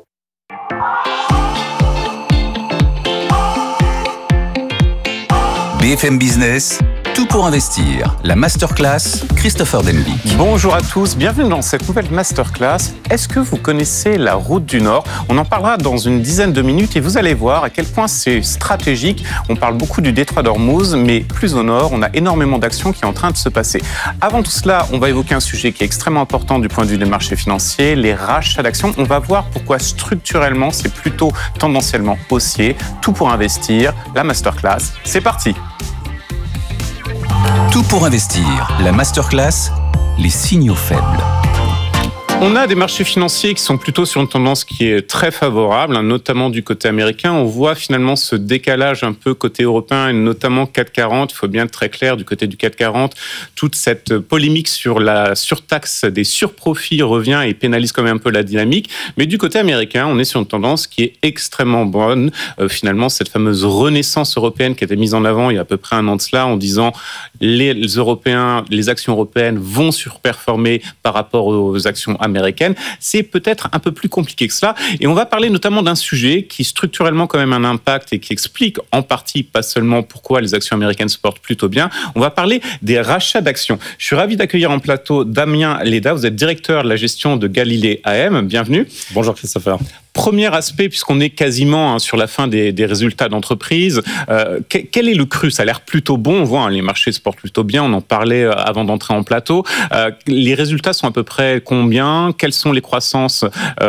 BFM Business, tout pour investir. La masterclass, Christopher Denbick. Bonjour à tous, bienvenue dans cette nouvelle masterclass. Est-ce que vous connaissez la route du Nord? On en parlera dans une dizaine de minutes et vous allez voir à quel point c'est stratégique. On parle beaucoup du détroit d'Ormuz, mais plus au nord, on a énormément d'actions qui sont en train de se passer. Avant tout cela, on va évoquer un sujet qui est extrêmement important du point de vue des marchés financiers, les rachats d'actions. On va voir pourquoi structurellement, c'est plutôt tendanciellement haussier. Tout pour investir, la masterclass, c'est parti. Tout pour investir. La masterclass, les signaux faibles. On a des marchés financiers qui sont plutôt sur une tendance qui est très favorable, notamment du côté américain. On voit finalement ce décalage un peu côté européen et notamment CAC 40. Il faut bien être très clair du côté du CAC 40. Toute cette polémique sur la surtaxe des surprofits revient et pénalise quand même un peu la dynamique. Mais du côté américain, on est sur une tendance qui est extrêmement bonne. Finalement, cette fameuse renaissance européenne qui a été mise en avant il y a à peu près un an de cela en disant les Européens, les actions européennes vont surperformer par rapport aux actions américaine, c'est peut-être un peu plus compliqué que cela. Et on va parler notamment d'un sujet qui structurellement quand même un impact et qui explique en partie, pas seulement pourquoi les actions américaines se portent plutôt bien. On va parler des rachats d'actions. Je suis ravi d'accueillir en plateau Damien Léda. Vous êtes directeur de la gestion de Galilée AM. Bienvenue. Bonjour Christopher. Premier aspect, puisqu'on est quasiment sur la fin des résultats d'entreprise, quel est le cru? Ça a l'air plutôt bon, on voit les marchés se portent plutôt bien, on en parlait avant d'entrer en plateau. Les résultats sont à peu près combien? Quelles sont les croissances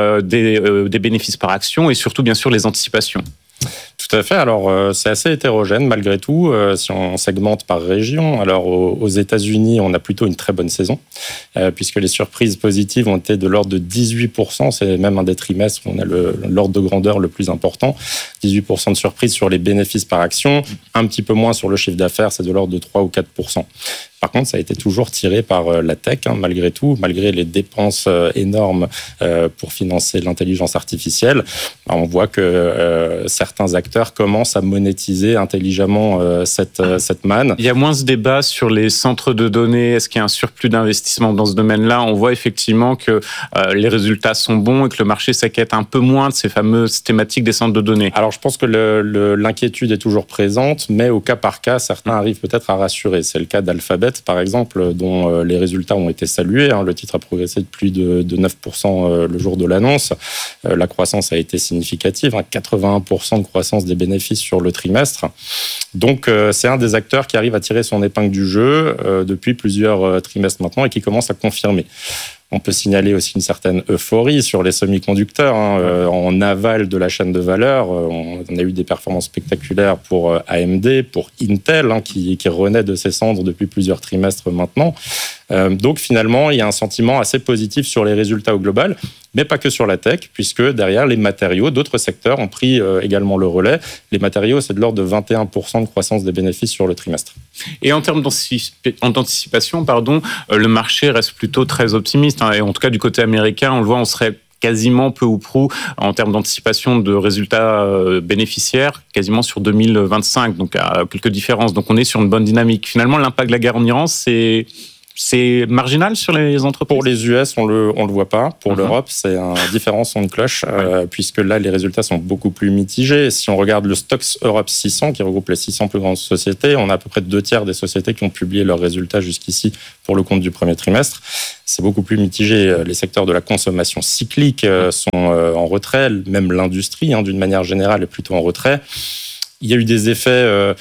des bénéfices par action et surtout bien sûr les anticipations? Tout à fait. Alors, c'est assez hétérogène malgré tout, si on segmente par région. Alors, aux États-Unis, on a plutôt une très bonne saison, puisque les surprises positives ont été de l'ordre de 18%. C'est même un des trimestres où on a l'ordre de grandeur le plus important. 18% de surprises sur les bénéfices par action, un petit peu moins sur le chiffre d'affaires, c'est de l'ordre de 3 ou 4%. Par contre, ça a été toujours tiré par la tech, malgré tout, malgré les dépenses énormes pour financer l'intelligence artificielle. On voit que certains acteurs commencent à monétiser intelligemment cette manne. Il y a moins ce débat sur les centres de données. Est-ce qu'il y a un surplus d'investissement dans ce domaine-là? On voit effectivement que les résultats sont bons et que le marché s'inquiète un peu moins de ces fameuses thématiques des centres de données. Alors, je pense que l'inquiétude est toujours présente, mais au cas par cas, certains arrivent peut-être à rassurer. C'est le cas d'Alphabet, par exemple, dont les résultats ont été salués. Le titre a progressé de plus de 9% le jour de l'annonce. La croissance a été significative, 81% de croissance des bénéfices sur le trimestre. Donc, c'est un des acteurs qui arrive à tirer son épingle du jeu depuis plusieurs trimestres maintenant et qui commence à confirmer. On peut signaler aussi une certaine euphorie sur les semi-conducteurs. En aval de la chaîne de valeur, on a eu des performances spectaculaires pour AMD, pour Intel, qui renaît de ses cendres depuis plusieurs trimestres maintenant. Donc finalement, il y a un sentiment assez positif sur les résultats au global, mais pas que sur la tech, puisque derrière les matériaux, d'autres secteurs ont pris également le relais. Les matériaux, c'est de l'ordre de 21% de croissance des bénéfices sur le trimestre. Et en termes d'anticipation, le marché reste plutôt très optimiste. Et en tout cas, du côté américain, on le voit, on serait quasiment peu ou prou en termes d'anticipation de résultats bénéficiaires, quasiment sur 2025, donc à quelques différences. Donc on est sur une bonne dynamique. Finalement, l'impact de la guerre en Iran, c'est marginal sur les entreprises? Pour les US, on le voit pas. Pour l'Europe, c'est un différent son de cloche, puisque là, les résultats sont beaucoup plus mitigés. Si on regarde le Stoxx Europe 600, qui regroupe les 600 plus grandes sociétés, on a à peu près 2/3 des sociétés qui ont publié leurs résultats jusqu'ici pour le compte du premier trimestre. C'est beaucoup plus mitigé. Les secteurs de la consommation cyclique sont en retrait. Même l'industrie, d'une manière générale, est plutôt en retrait. Il y a eu des effets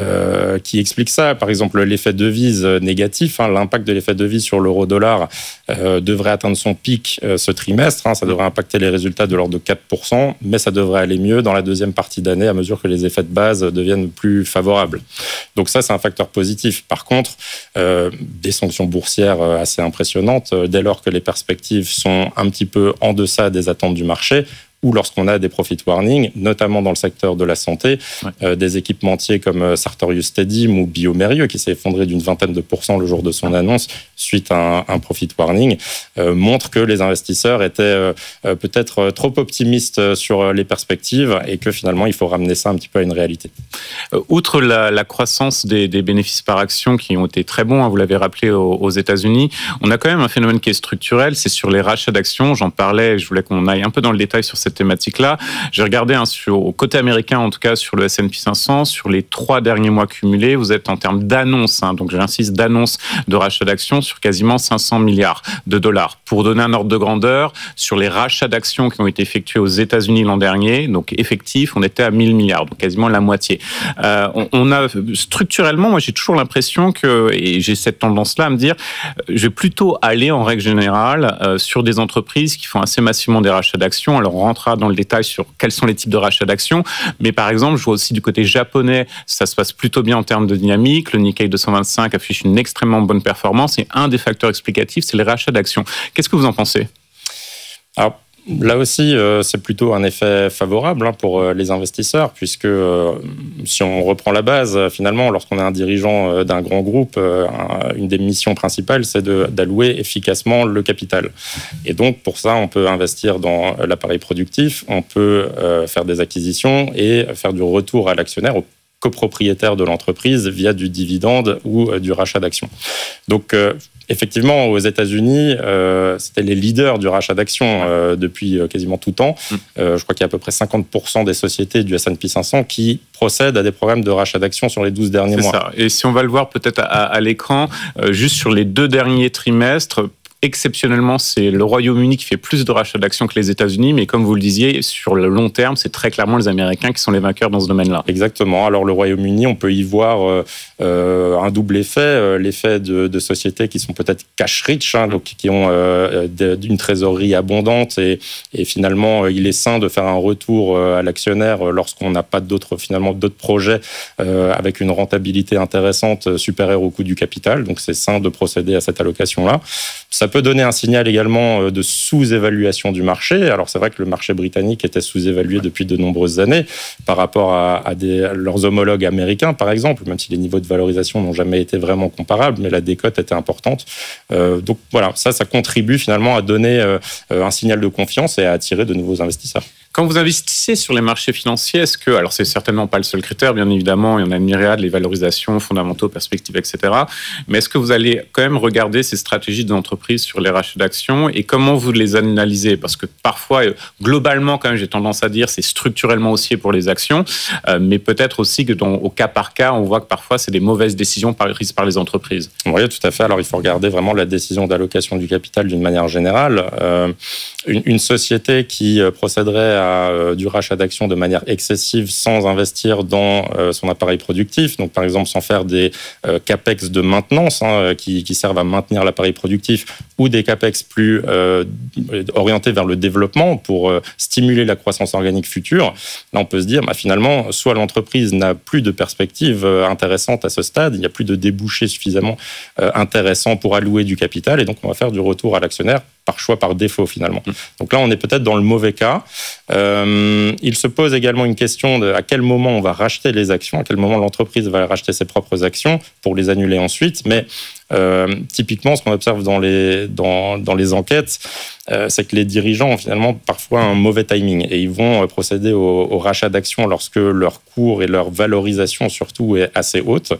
qui expliquent ça. Par exemple, l'effet devise négatif, l'impact de l'effet devise sur l'euro-dollar devrait atteindre son pic ce trimestre. Ça devrait impacter les résultats de l'ordre de 4%, mais ça devrait aller mieux dans la deuxième partie d'année à mesure que les effets de base deviennent plus favorables. Donc ça, c'est un facteur positif. Par contre, des sanctions boursières assez impressionnantes, dès lors que les perspectives sont un petit peu en deçà des attentes du marché, ou lorsqu'on a des profit warnings, notamment dans le secteur de la santé, des équipementiers comme Sartorius Stedim ou bioMérieux, qui s'est effondré d'une 20% le jour de son annonce suite à un profit warning, montrent que les investisseurs étaient peut-être trop optimistes sur les perspectives et que finalement, il faut ramener ça un petit peu à une réalité. Outre la croissance des bénéfices par action qui ont été très bons, vous l'avez rappelé aux États-Unis, on a quand même un phénomène qui est structurel, c'est sur les rachats d'actions. J'en parlais, je voulais qu'on aille un peu dans le détail sur cette thématique-là. J'ai regardé au côté américain, en tout cas sur le S&P 500, sur les 3 derniers mois cumulés, vous êtes en termes d'annonces, donc j'insiste, d'annonces de rachats d'actions sur quasiment 500 milliards de dollars. Pour donner un ordre de grandeur, sur les rachats d'actions qui ont été effectués aux États-Unis l'an dernier, donc effectif, on était à 1000 milliards, donc quasiment la moitié. On a structurellement, moi j'ai toujours l'impression et j'ai cette tendance-là à me dire, je vais plutôt aller en règle générale sur des entreprises qui font assez massivement des rachats d'actions. Alors on rentrera dans le détail sur quels sont les types de rachats d'actions, mais par exemple, je vois aussi du côté japonais, ça se passe plutôt bien en termes de dynamique. Le Nikkei 225 affiche une extrêmement bonne performance et un des facteurs explicatifs, c'est les rachats d'actions. Qu'est-ce que vous en pensez? Alors, là aussi, c'est plutôt un effet favorable pour les investisseurs, puisque si on reprend la base, finalement, lorsqu'on est un dirigeant d'un grand groupe, une des missions principales, c'est d'allouer efficacement le capital. Et donc, pour ça, on peut investir dans l'appareil productif, on peut faire des acquisitions et faire du retour à l'actionnaire, au copropriétaire de l'entreprise, via du dividende ou du rachat d'actions. Donc, effectivement, aux États-Unis, c'était les leaders du rachat d'actions depuis quasiment tout temps. Je crois qu'il y a à peu près 50% des sociétés du S&P 500 qui procèdent à des programmes de rachat d'actions sur les 12 derniers mois. C'est ça. Et si on va le voir peut-être à l'écran, juste sur les 2 derniers trimestres, exceptionnellement, c'est le Royaume-Uni qui fait plus de rachats d'actions que les États-Unis, mais comme vous le disiez, sur le long terme, c'est très clairement les Américains qui sont les vainqueurs dans ce domaine-là. Exactement. Alors le Royaume-Uni, on peut y voir un double effet, l'effet de sociétés qui sont peut-être cash rich, donc qui ont une trésorerie abondante et finalement, il est sain de faire un retour à l'actionnaire lorsqu'on n'a pas d'autres projets avec une rentabilité intéressante supérieure au coût du capital. Donc c'est sain de procéder à cette allocation-là. Ça peut donner un signal également de sous-évaluation du marché. Alors c'est vrai que le marché britannique était sous-évalué depuis de nombreuses années par rapport à leurs homologues américains, par exemple, même si les niveaux de valorisation n'ont jamais été vraiment comparables, mais la décote était importante. Donc voilà, ça contribue finalement à donner un signal de confiance et à attirer de nouveaux investisseurs. Quand vous investissez sur les marchés financiers, est-ce que, alors c'est certainement pas le seul critère, bien évidemment, il y en a une myriade, les valorisations, fondamentaux, perspectives, etc. Mais est-ce que vous allez quand même regarder ces stratégies des entreprises sur les rachats d'actions et comment vous les analysez? Parce que parfois, globalement, quand même, j'ai tendance à dire, c'est structurellement haussier pour les actions, mais peut-être aussi que au cas par cas, on voit que parfois, c'est des mauvaises décisions prises par les entreprises. Oui, tout à fait. Alors, il faut regarder vraiment la décision d'allocation du capital d'une manière générale. Une société qui procéderait du rachat d'actions de manière excessive sans investir dans son appareil productif. Donc, par exemple, sans faire des capex de maintenance qui servent à maintenir l'appareil productif ou des capex plus orientés vers le développement pour stimuler la croissance organique future. Là, on peut se dire, finalement, soit l'entreprise n'a plus de perspectives intéressantes à ce stade, il n'y a plus de débouchés suffisamment intéressants pour allouer du capital, et donc on va faire du retour à l'actionnaire par choix, par défaut finalement. Donc là, on est peut-être dans le mauvais cas. Il se pose également une question de à quel moment on va racheter les actions, à quel moment l'entreprise va racheter ses propres actions pour les annuler ensuite. Mais typiquement, ce qu'on observe dans les enquêtes, c'est que les dirigeants ont finalement parfois un mauvais timing et ils vont procéder au rachat d'actions lorsque leur cours et leur valorisation surtout est assez haute.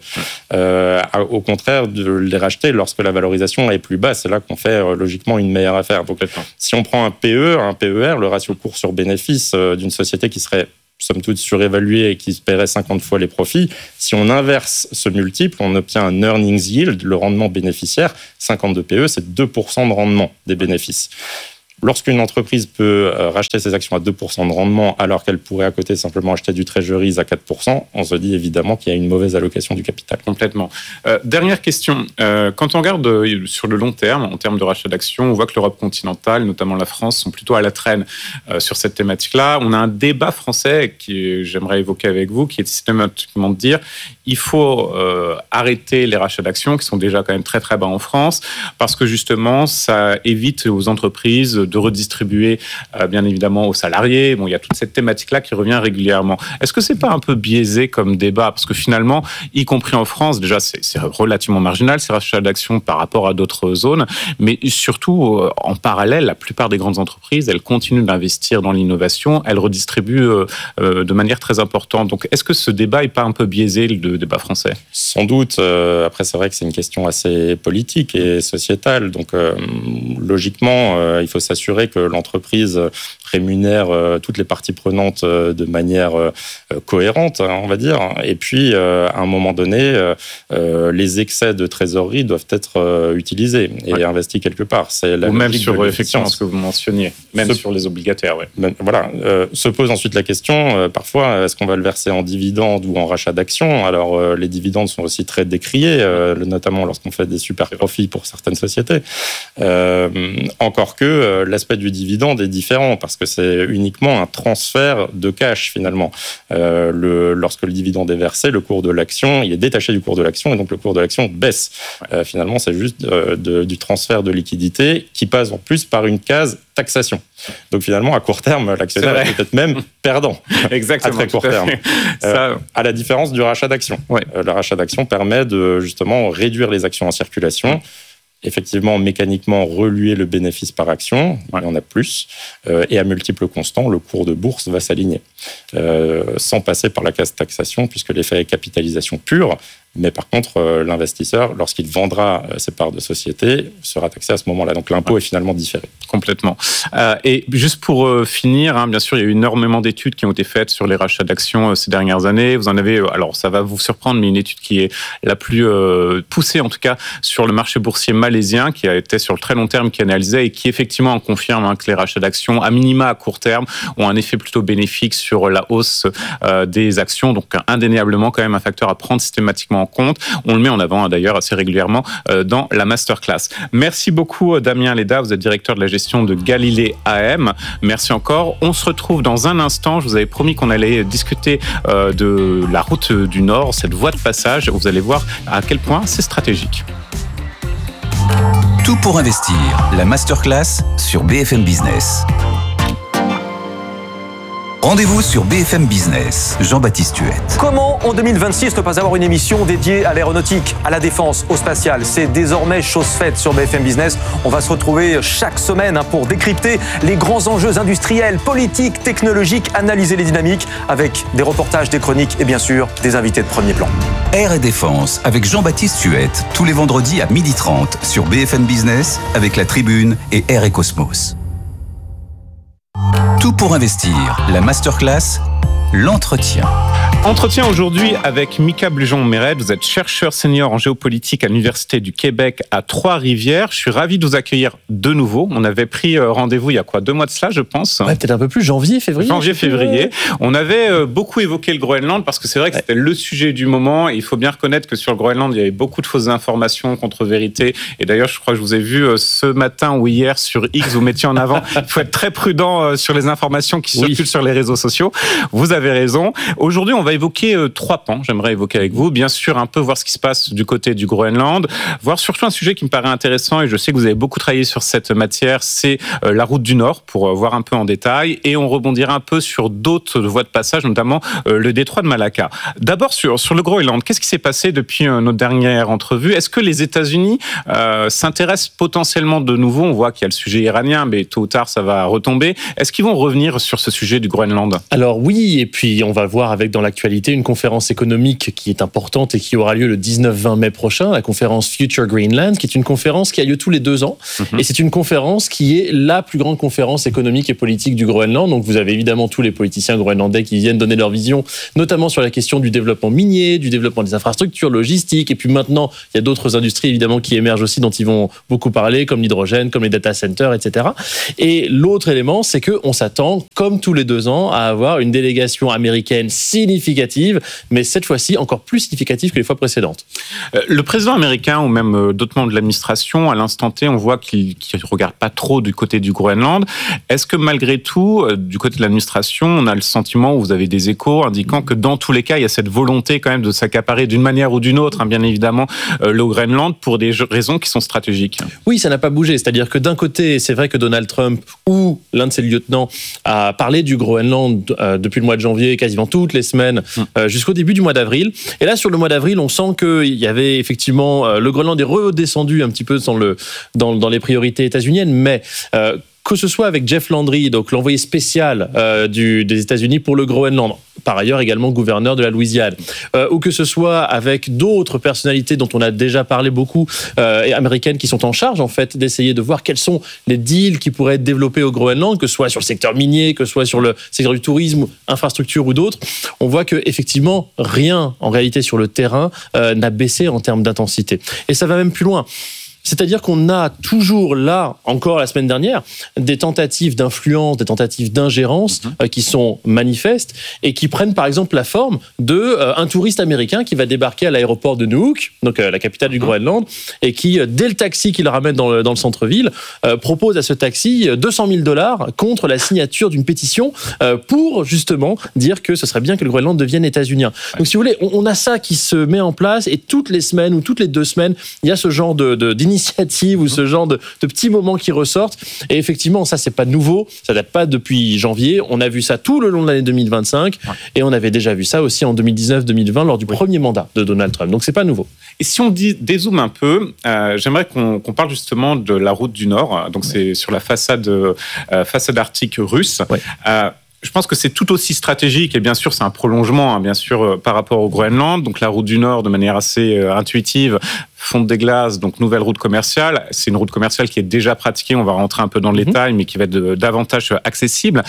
Au contraire, de les racheter lorsque la valorisation est plus basse, c'est là qu'on fait logiquement une meilleure affaire. Donc, si on prend un PE, un PER, le ratio cours sur bénéfice d'une société qui serait somme toute surévaluée et qui se paierait 50 fois les profits, si on inverse ce multiple, on obtient un earnings yield, le rendement bénéficiaire. 50 de PE, c'est 2% de rendement des bénéfices. Lorsqu'une entreprise peut racheter ses actions à 2% de rendement alors qu'elle pourrait à côté simplement acheter du treasuries à 4%, on se dit évidemment qu'il y a une mauvaise allocation du capital. Complètement. Dernière question. Quand on regarde sur le long terme, en termes de rachat d'actions, on voit que l'Europe continentale, notamment la France, sont plutôt à la traîne sur cette thématique-là. On a un débat français que j'aimerais évoquer avec vous, qui est systématiquement de dire il faut arrêter les rachats d'actions qui sont déjà quand même très très bas en France parce que justement ça évite aux entreprises de redistribuer bien évidemment aux salariés. Bon, il y a toute cette thématique-là qui revient régulièrement. Est-ce que c'est pas un peu biaisé comme débat? Parce que finalement, y compris en France, déjà c'est relativement marginal ces rachats d'actions par rapport à d'autres zones, mais surtout en parallèle, la plupart des grandes entreprises, elles continuent d'investir dans l'innovation, elles redistribuent de manière très importante. Donc, est-ce que ce débat est pas un peu biaisé, le débat français? Sans doute. Après, c'est vrai que c'est une question assez politique et sociétale. Donc, logiquement, il faut s'assurer que l'entreprise rémunère toutes les parties prenantes de manière cohérente, on va dire. Et puis, à un moment donné, les excès de trésorerie doivent être utilisés et investis quelque part. C'est la ou même sur effectivement ce que vous mentionniez, même sur les obligataires. Ouais. Voilà. Se pose ensuite la question, parfois, est-ce qu'on va le verser en dividendes ou en rachat d'actions? Alors, les dividendes sont aussi très décriés, notamment lorsqu'on fait des super profits pour certaines sociétés. Encore que l'aspect du dividende est différent parce que c'est uniquement un transfert de cash finalement. Lorsque le dividende est versé, le cours de l'action, il est détaché du cours de l'action et donc le cours de l'action baisse. Finalement, c'est juste du transfert de liquidité qui passe en plus par une case taxation. Donc finalement, à court terme, l'actionnaire est peut-être même perdant. Exactement. À très court terme. À la différence du rachat d'actions. Ouais. Le rachat d'actions permet de justement réduire les actions en circulation. Effectivement, mécaniquement, reluer le bénéfice par action, il y en a plus, et à multiples constants, le cours de bourse va s'aligner, sans passer par la case taxation, puisque l'effet est capitalisation pure. Mais par contre, l'investisseur, lorsqu'il vendra ses parts de société, sera taxé à ce moment-là. Donc l'impôt est finalement différé. Complètement. Et juste pour finir, bien sûr, il y a eu énormément d'études qui ont été faites sur les rachats d'actions ces dernières années. Vous en avez, alors ça va vous surprendre, mais une étude qui est la plus poussée, en tout cas, sur le marché boursier malaisien, qui a été sur le très long terme, qui analysait et qui effectivement en confirme que les rachats d'actions, à minima à court terme, ont un effet plutôt bénéfique sur la hausse des actions. Donc indéniablement, quand même, un facteur à prendre systématiquement en compte. On le met en avant d'ailleurs assez régulièrement dans la masterclass. Merci beaucoup Damien Léda, vous êtes directeur de la gestion de Galilée AM. Merci encore. On se retrouve dans un instant. Je vous avais promis qu'on allait discuter de la route du Nord, cette voie de passage. Vous allez voir à quel point c'est stratégique. Tout pour investir, la masterclass sur BFM Business. Rendez-vous sur BFM Business, Jean-Baptiste Huette. Comment, en 2026, ne pas avoir une émission dédiée à l'aéronautique, à la défense, au spatial? C'est désormais chose faite sur BFM Business. On va se retrouver chaque semaine pour décrypter les grands enjeux industriels, politiques, technologiques, analyser les dynamiques avec des reportages, des chroniques et bien sûr des invités de premier plan. Air et Défense avec Jean-Baptiste Huette, tous les vendredis à 12h30 sur BFM Business avec La Tribune et Air et Cosmos. Tout pour investir, la masterclass, l'entretien. Entretien aujourd'hui avec Mika Blujon-Méred. Vous êtes chercheur senior en géopolitique à l'Université du Québec à Trois-Rivières. Je suis ravi de vous accueillir de nouveau. On avait pris rendez-vous il y a 2 mois de cela, je pense. Ouais, peut-être un peu plus, janvier-février. Janvier-février. On avait beaucoup évoqué le Groenland parce que c'est vrai que c'était le sujet du moment. Et il faut bien reconnaître que sur le Groenland, il y avait beaucoup de fausses informations, contre-vérités. Et d'ailleurs, je crois que je vous ai vu ce matin ou hier sur X, vous mettiez en avant. Il faut être très prudent sur les informations qui circulent sur les réseaux sociaux. Vous avez raison. Aujourd'hui, on va évoquer 3 pans. J'aimerais évoquer avec vous. Bien sûr, un peu voir ce qui se passe du côté du Groenland. Voir surtout un sujet qui me paraît intéressant et je sais que vous avez beaucoup travaillé sur cette matière. C'est la route du Nord pour voir un peu en détail. Et on rebondira un peu sur d'autres voies de passage, notamment le détroit de Malacca. D'abord, sur le Groenland, qu'est-ce qui s'est passé depuis notre dernière entrevue? Est-ce que les États-Unis s'intéressent potentiellement de nouveau? On voit qu'il y a le sujet iranien, mais tôt ou tard, ça va retomber. Est-ce qu'ils vont revenir sur ce sujet du Groenland? Alors oui, et puis on va voir avec dans l'actualité une conférence économique qui est importante et qui aura lieu le 19-20 mai prochain, la conférence Future Greenland, qui est une conférence qui a lieu tous les 2 ans. Et c'est une conférence qui est la plus grande conférence économique et politique du Groenland. Donc vous avez évidemment tous les politiciens groenlandais qui viennent donner leur vision, notamment sur la question du développement minier, du développement des infrastructures logistiques. Et puis maintenant, il y a d'autres industries évidemment qui émergent aussi, dont ils vont beaucoup parler, comme l'hydrogène, comme les data centers, etc. Et l'autre élément, c'est qu'on s'attend, comme tous les 2 ans, à avoir une délégation américaine significative, mais cette fois-ci encore plus significative que les fois précédentes. Le président américain ou même d'autres membres de l'administration, à l'instant T, on voit qu'il ne regarde pas trop du côté du Groenland. Est-ce que malgré tout, du côté de l'administration, on a le sentiment, où vous avez des échos indiquant que dans tous les cas, il y a cette volonté quand même de s'accaparer d'une manière ou d'une autre, bien évidemment, le Groenland pour des raisons qui sont stratégiques? Oui, ça n'a pas bougé. C'est-à-dire que d'un côté, c'est vrai que Donald Trump ou l'un de ses lieutenants a parlé du Groenland depuis le mois de janvier, quasiment toutes les semaines, jusqu'au début du mois d'avril. Et là, sur le mois d'avril, on sent qu'il y avait effectivement... le Groenland est redescendu un petit peu dans les priorités états-uniennes, mais... que ce soit avec Jeff Landry, donc l'envoyé spécial des États-Unis pour le Groenland, par ailleurs également gouverneur de la Louisiane, ou que ce soit avec d'autres personnalités dont on a déjà parlé beaucoup, américaines, qui sont en charge en fait d'essayer de voir quels sont les deals qui pourraient être développés au Groenland, que ce soit sur le secteur minier, que ce soit sur le secteur du tourisme, infrastructure ou d'autres. On voit que effectivement rien en réalité sur le terrain n'a baissé en termes d'intensité. Et ça va même plus loin. C'est-à-dire qu'on a toujours là, encore la semaine dernière, des tentatives d'influence, des tentatives d'ingérence qui sont manifestes et qui prennent par exemple la forme d'un touriste américain qui va débarquer à l'aéroport de Nuuk, donc la capitale du Groenland, et qui, dès le taxi qu'il ramène dans le centre-ville, propose à ce taxi $200 000 contre la signature d'une pétition pour justement dire que ce serait bien que le Groenland devienne états-unien. Donc si vous voulez, on a ça qui se met en place et toutes les semaines ou toutes les 2 semaines, il y a ce genre d'initiative ou ce genre de petits moments qui ressortent. Et effectivement, ça, c'est pas nouveau. Ça date pas depuis janvier. On a vu ça tout le long de l'année 2025. Et on avait déjà vu ça aussi en 2019-2020 lors du premier mandat de Donald Trump. Donc, c'est pas nouveau. Et si on dézoome un peu, j'aimerais qu'on parle justement de la route du Nord. Donc, c'est sur la façade arctique russe. Je pense que c'est tout aussi stratégique et bien sûr c'est un prolongement bien sûr par rapport au Groenland. Donc la route du Nord de manière assez intuitive, fonte des glaces, donc nouvelle route commerciale. C'est une route commerciale qui est déjà pratiquée, on va rentrer un peu dans le détail, mais qui va être davantage accessible.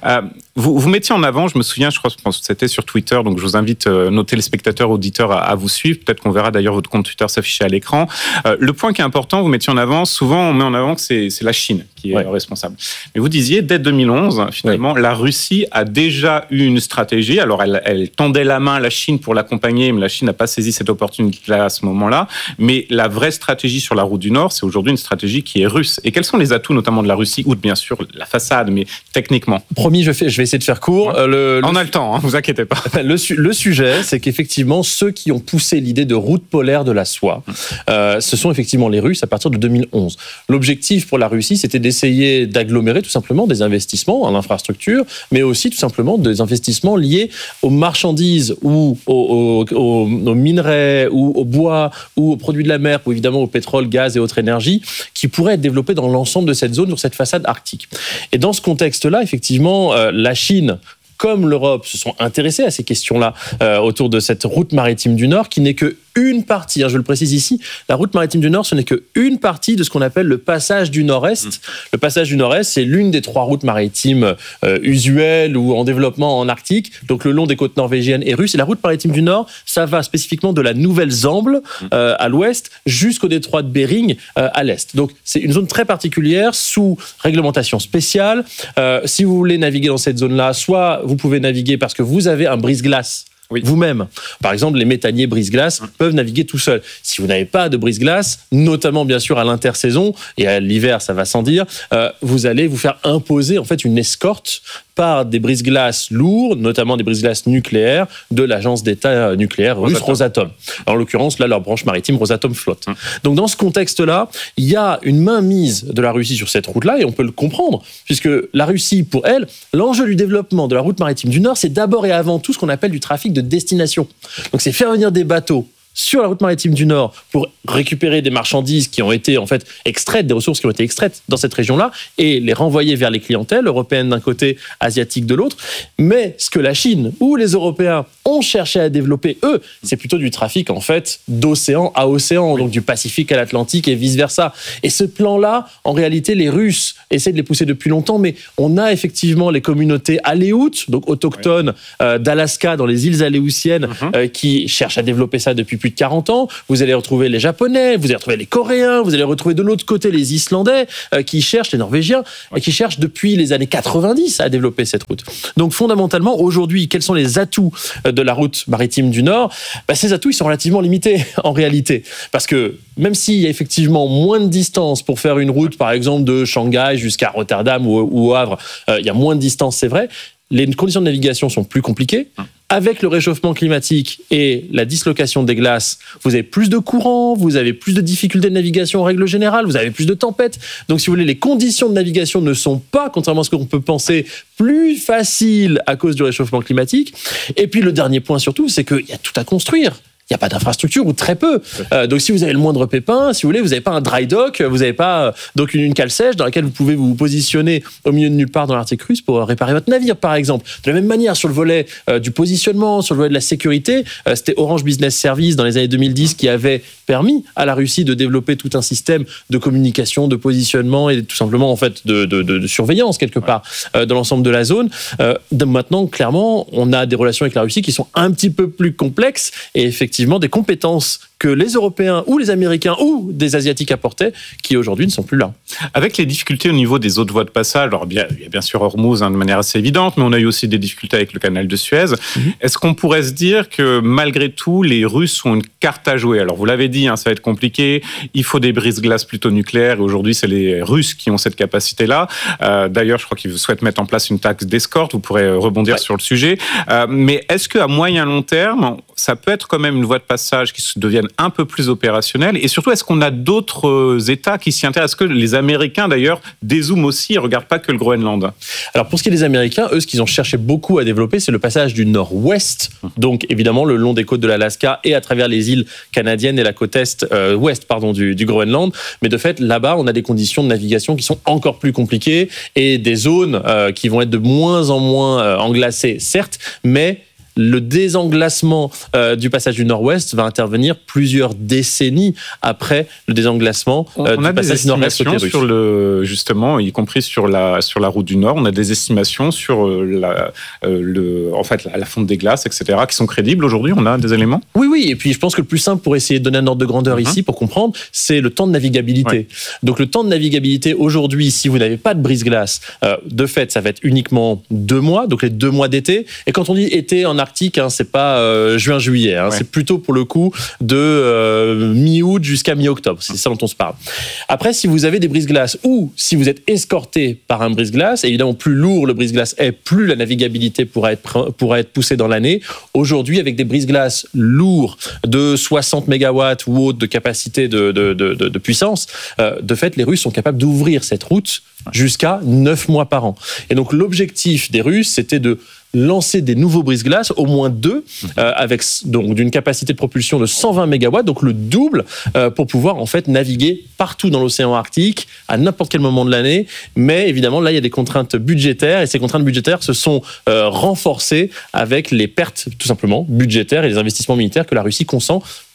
Vous mettiez en avant, je me souviens, je pense que c'était sur Twitter, donc je vous invite nos téléspectateurs, auditeurs à vous suivre. Peut-être qu'on verra d'ailleurs votre compte Twitter s'afficher à l'écran. Le point qui est important, vous mettiez en avant, souvent on met en avant que c'est la Chine qui est responsable. Mais vous disiez, dès 2011, finalement, la Russie a déjà eu une stratégie. Alors elle tendait la main à la Chine pour l'accompagner, mais la Chine n'a pas saisi cette opportunité-là à ce moment-là. Mais la vraie stratégie sur la route du Nord, c'est aujourd'hui une stratégie qui est russe. Et quels sont les atouts, notamment de la Russie, outre bien sûr la façade, mais techniquement? Promis, je vais essayer de faire court. On a le temps, vous inquiétez pas. Le sujet, c'est qu'effectivement, ceux qui ont poussé l'idée de route polaire de la soie, ce sont effectivement les Russes à partir de 2011. L'objectif pour la Russie, c'était d'essayer d'agglomérer tout simplement des investissements en infrastructure, mais aussi tout simplement des investissements liés aux marchandises ou aux minerais ou au bois ou aux produits de la mer ou évidemment au pétrole, gaz et autres énergies qui pourraient être développés dans l'ensemble de cette zone, sur cette façade arctique. Et dans ce contexte-là, effectivement, la Chine comme l'Europe se sont intéressés à ces questions-là autour de cette route maritime du Nord qui n'est que une partie, je le précise ici, la route maritime du Nord, ce n'est qu'une partie de ce qu'on appelle le passage du Nord-Est. Le passage du Nord-Est, c'est l'une des 3 routes maritimes usuelles ou en développement en Arctique, donc le long des côtes norvégiennes et russes. Et la route maritime du Nord, ça va spécifiquement de la Nouvelle-Zambie à l'ouest jusqu'au détroit de Bering à l'est. Donc c'est une zone très particulière sous réglementation spéciale. Si vous voulez naviguer dans cette zone-là, soit vous pouvez naviguer parce que vous avez un brise-glace vous-même. Par exemple, les méthaniers brise-glace peuvent naviguer tout seuls. Si vous n'avez pas de brise-glace, notamment bien sûr à l'intersaison, et à l'hiver ça va sans dire, vous allez vous faire imposer en fait une escorte par des brise-glaces lourds, notamment des brise-glaces nucléaires de l'agence d'État nucléaire russe Rosatom. En l'occurrence, là, leur branche maritime Rosatom flotte. Donc dans ce contexte-là, il y a une mainmise de la Russie sur cette route-là, et on peut le comprendre, puisque la Russie, pour elle, l'enjeu du développement de la route maritime du Nord, c'est d'abord et avant tout ce qu'on appelle du trafic de destination. Donc c'est faire venir des bateaux sur la route maritime du Nord pour récupérer des marchandises qui ont été en fait extraites, des ressources qui ont été extraites dans cette région-là et les renvoyer vers les clientèles européennes d'un côté, asiatiques de l'autre. Mais ce que la Chine ou les Européens ont cherché à développer, eux, c'est plutôt du trafic en fait d'océan à océan, donc du Pacifique à l'Atlantique et vice-versa. Et ce plan-là, en réalité, les Russes essaient de les pousser depuis longtemps, mais on a effectivement les communautés aléoutes, donc autochtones d'Alaska, dans les îles aléoutiennes, qui cherchent à développer ça depuis plus de 40 ans. Vous allez retrouver les Japonais, vous allez retrouver les Coréens, vous allez retrouver de l'autre côté les Islandais qui cherchent, les Norvégiens, qui cherchent depuis les années 90 à développer cette route. Donc fondamentalement, aujourd'hui, quels sont les atouts de la route maritime du Nord ? Ces atouts, ils sont relativement limités en réalité. Parce que même s'il y a effectivement moins de distance pour faire une route, par exemple, de Shanghai jusqu'à Rotterdam ou au Havre, il y a moins de distance, c'est vrai, les conditions de navigation sont plus compliquées. Avec le réchauffement climatique et la dislocation des glaces, vous avez plus de courants, vous avez plus de difficultés de navigation en règle générale, vous avez plus de tempêtes. Donc, si vous voulez, les conditions de navigation ne sont pas, contrairement à ce qu'on peut penser, plus faciles à cause du réchauffement climatique. Et puis, le dernier point surtout, c'est qu'il y a tout à construire. Il n'y a pas d'infrastructure ou très peu. Donc, si vous avez le moindre pépin, si vous voulez, vous n'avez pas un dry dock, vous n'avez pas donc une cale sèche dans laquelle vous pouvez vous positionner au milieu de nulle part dans l'Arctique russe pour réparer votre navire, par exemple. De la même manière, sur le volet du positionnement, sur le volet de la sécurité, c'était Orange Business Services dans les années 2010 qui avait permis à la Russie de développer tout un système de communication, de positionnement et tout simplement en fait de surveillance quelque part dans l'ensemble de la zone. Maintenant, clairement, on a des relations avec la Russie qui sont un petit peu plus complexes et effectivement des compétences que les Européens ou les Américains ou des Asiatiques apportaient, qui aujourd'hui ne sont plus là. Avec les difficultés au niveau des autres voies de passage, alors il y a bien sûr Hormuz de manière assez évidente, mais on a eu aussi des difficultés avec le canal de Suez. Est-ce qu'on pourrait se dire que malgré tout, les Russes ont une carte à jouer ? Alors vous l'avez dit, ça va être compliqué, il faut des brise-glaces plutôt nucléaires, et aujourd'hui c'est les Russes qui ont cette capacité-là. D'ailleurs, je crois qu'ils souhaitent mettre en place une taxe d'escorte, vous pourrez rebondir sur le sujet. Mais est-ce qu'à moyen long terme, ça peut être quand même une voie de passage qui devienne un peu plus opérationnelle, et surtout, est-ce qu'on a d'autres États qui s'y intéressent ? Est-ce que les Américains, d'ailleurs, dézooment aussi et ne regardent pas que le Groenland ? Alors, pour ce qui est des Américains, eux, ce qu'ils ont cherché beaucoup à développer, c'est le passage du nord-ouest, donc évidemment le long des côtes de l'Alaska et à travers les îles canadiennes et la côte ouest du Groenland. Mais de fait, là-bas, on a des conditions de navigation qui sont encore plus compliquées et des zones qui vont être de moins en moins englacées, certes, mais le désenglacement du passage du Nord-Ouest va intervenir plusieurs décennies après le désenglacement du passage du Nord-Est côté russe. Justement, y compris sur la route du Nord, on a des estimations sur la fonte des glaces, etc., qui sont crédibles aujourd'hui. On a des éléments ? Oui. Et puis, je pense que le plus simple pour essayer de donner un ordre de grandeur ici, pour comprendre, c'est le temps de navigabilité. Donc, le temps de navigabilité aujourd'hui, si vous n'avez pas de brise-glace, de fait, ça va être uniquement 2 mois, donc les 2 mois d'été. Et quand on dit été en Arctique, c'est pas juin-juillet, c'est plutôt pour le coup de mi-août jusqu'à mi-octobre, c'est ça dont on se parle. Après, si vous avez des brise-glaces ou si vous êtes escorté par un brise-glace, évidemment plus lourd le brise-glace est, plus la navigabilité pourra être poussée dans l'année. Aujourd'hui, avec des brise-glaces lourds de 60 MW ou autres de capacité de puissance, de fait, les Russes sont capables d'ouvrir cette route jusqu'à 9 mois par an. Et donc, l'objectif des Russes, c'était de lancer des nouveaux brise-glaces, au moins 2, avec donc d'une capacité de propulsion de 120 MW, donc le double, pour pouvoir en fait naviguer partout dans l'océan Arctique à n'importe quel moment de l'année. Mais évidemment, là, il y a des contraintes budgétaires, et ces contraintes budgétaires se sont renforcées avec les pertes, tout simplement, budgétaires et les investissements militaires que la Russie consent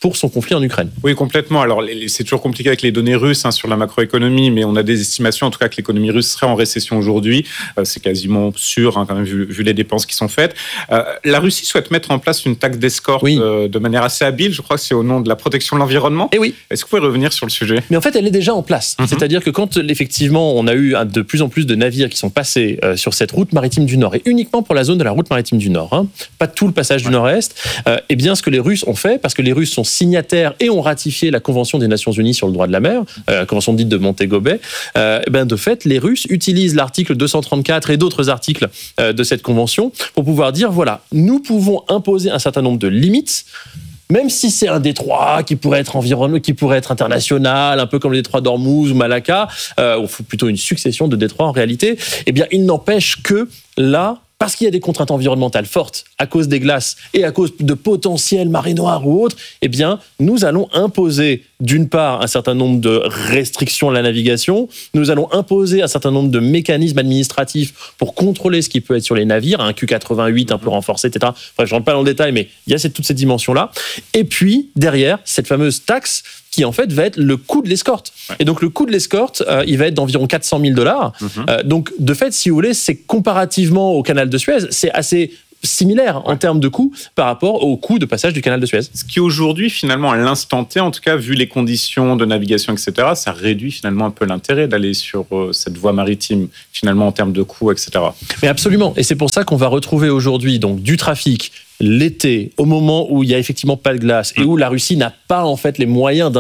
pour son conflit en Ukraine. Oui, complètement. Alors, c'est toujours compliqué avec les données russes sur la macroéconomie, mais on a des estimations, en tout cas, que l'économie russe serait en récession aujourd'hui. C'est quasiment sûr, quand même, vu les dépenses qui sont faites. La Russie souhaite mettre en place une taxe d'escorte de manière assez habile. Je crois que c'est au nom de la protection de l'environnement. Et oui. Est-ce que vous pouvez revenir sur le sujet ? Mais en fait, elle est déjà en place. C'est-à-dire que quand, effectivement, on a eu de plus en plus de navires qui sont passés sur cette route maritime du Nord, et uniquement pour la zone de la route maritime du Nord, pas tout le passage du Nord-Est, eh bien, ce que les Russes ont fait, parce que les Russes sont signataires et ont ratifié la Convention des Nations Unies sur le droit de la mer, la Convention dite de Montego Bay, de fait, les Russes utilisent l'article 234 et d'autres articles de cette convention pour pouvoir dire, voilà, nous pouvons imposer un certain nombre de limites, même si c'est un détroit qui pourrait être qui pourrait être international, un peu comme le détroit d'Ormuz ou Malacca, ou plutôt une succession de détroits en réalité, eh bien, il n'empêche que là, parce qu'il y a des contraintes environnementales fortes à cause des glaces et à cause de potentiels marées noires ou autres, eh bien, nous allons imposer d'une part un certain nombre de restrictions à la navigation, nous allons imposer un certain nombre de mécanismes administratifs pour contrôler ce qui peut être sur les navires, un Q88 un peu renforcé, etc. Bref, je ne rentre pas dans le détail, mais il y a toutes ces dimensions-là. Et puis, derrière, cette fameuse taxe qui en fait va être le coût de l'escorte. Et donc le coût de l'escorte, il va être d'environ $400 000. Donc de fait, si vous voulez, c'est comparativement au canal de Suez, c'est assez similaire en termes de coût par rapport au coût de passage du canal de Suez. Ce qui aujourd'hui, finalement, à l'instant T, en tout cas, vu les conditions de navigation, etc., ça réduit finalement un peu l'intérêt d'aller sur cette voie maritime, finalement, en termes de coûts, etc. Mais absolument. Et c'est pour ça qu'on va retrouver aujourd'hui donc du trafic l'été, au moment où il n'y a effectivement pas de glace et où la Russie n'a pas en fait les moyens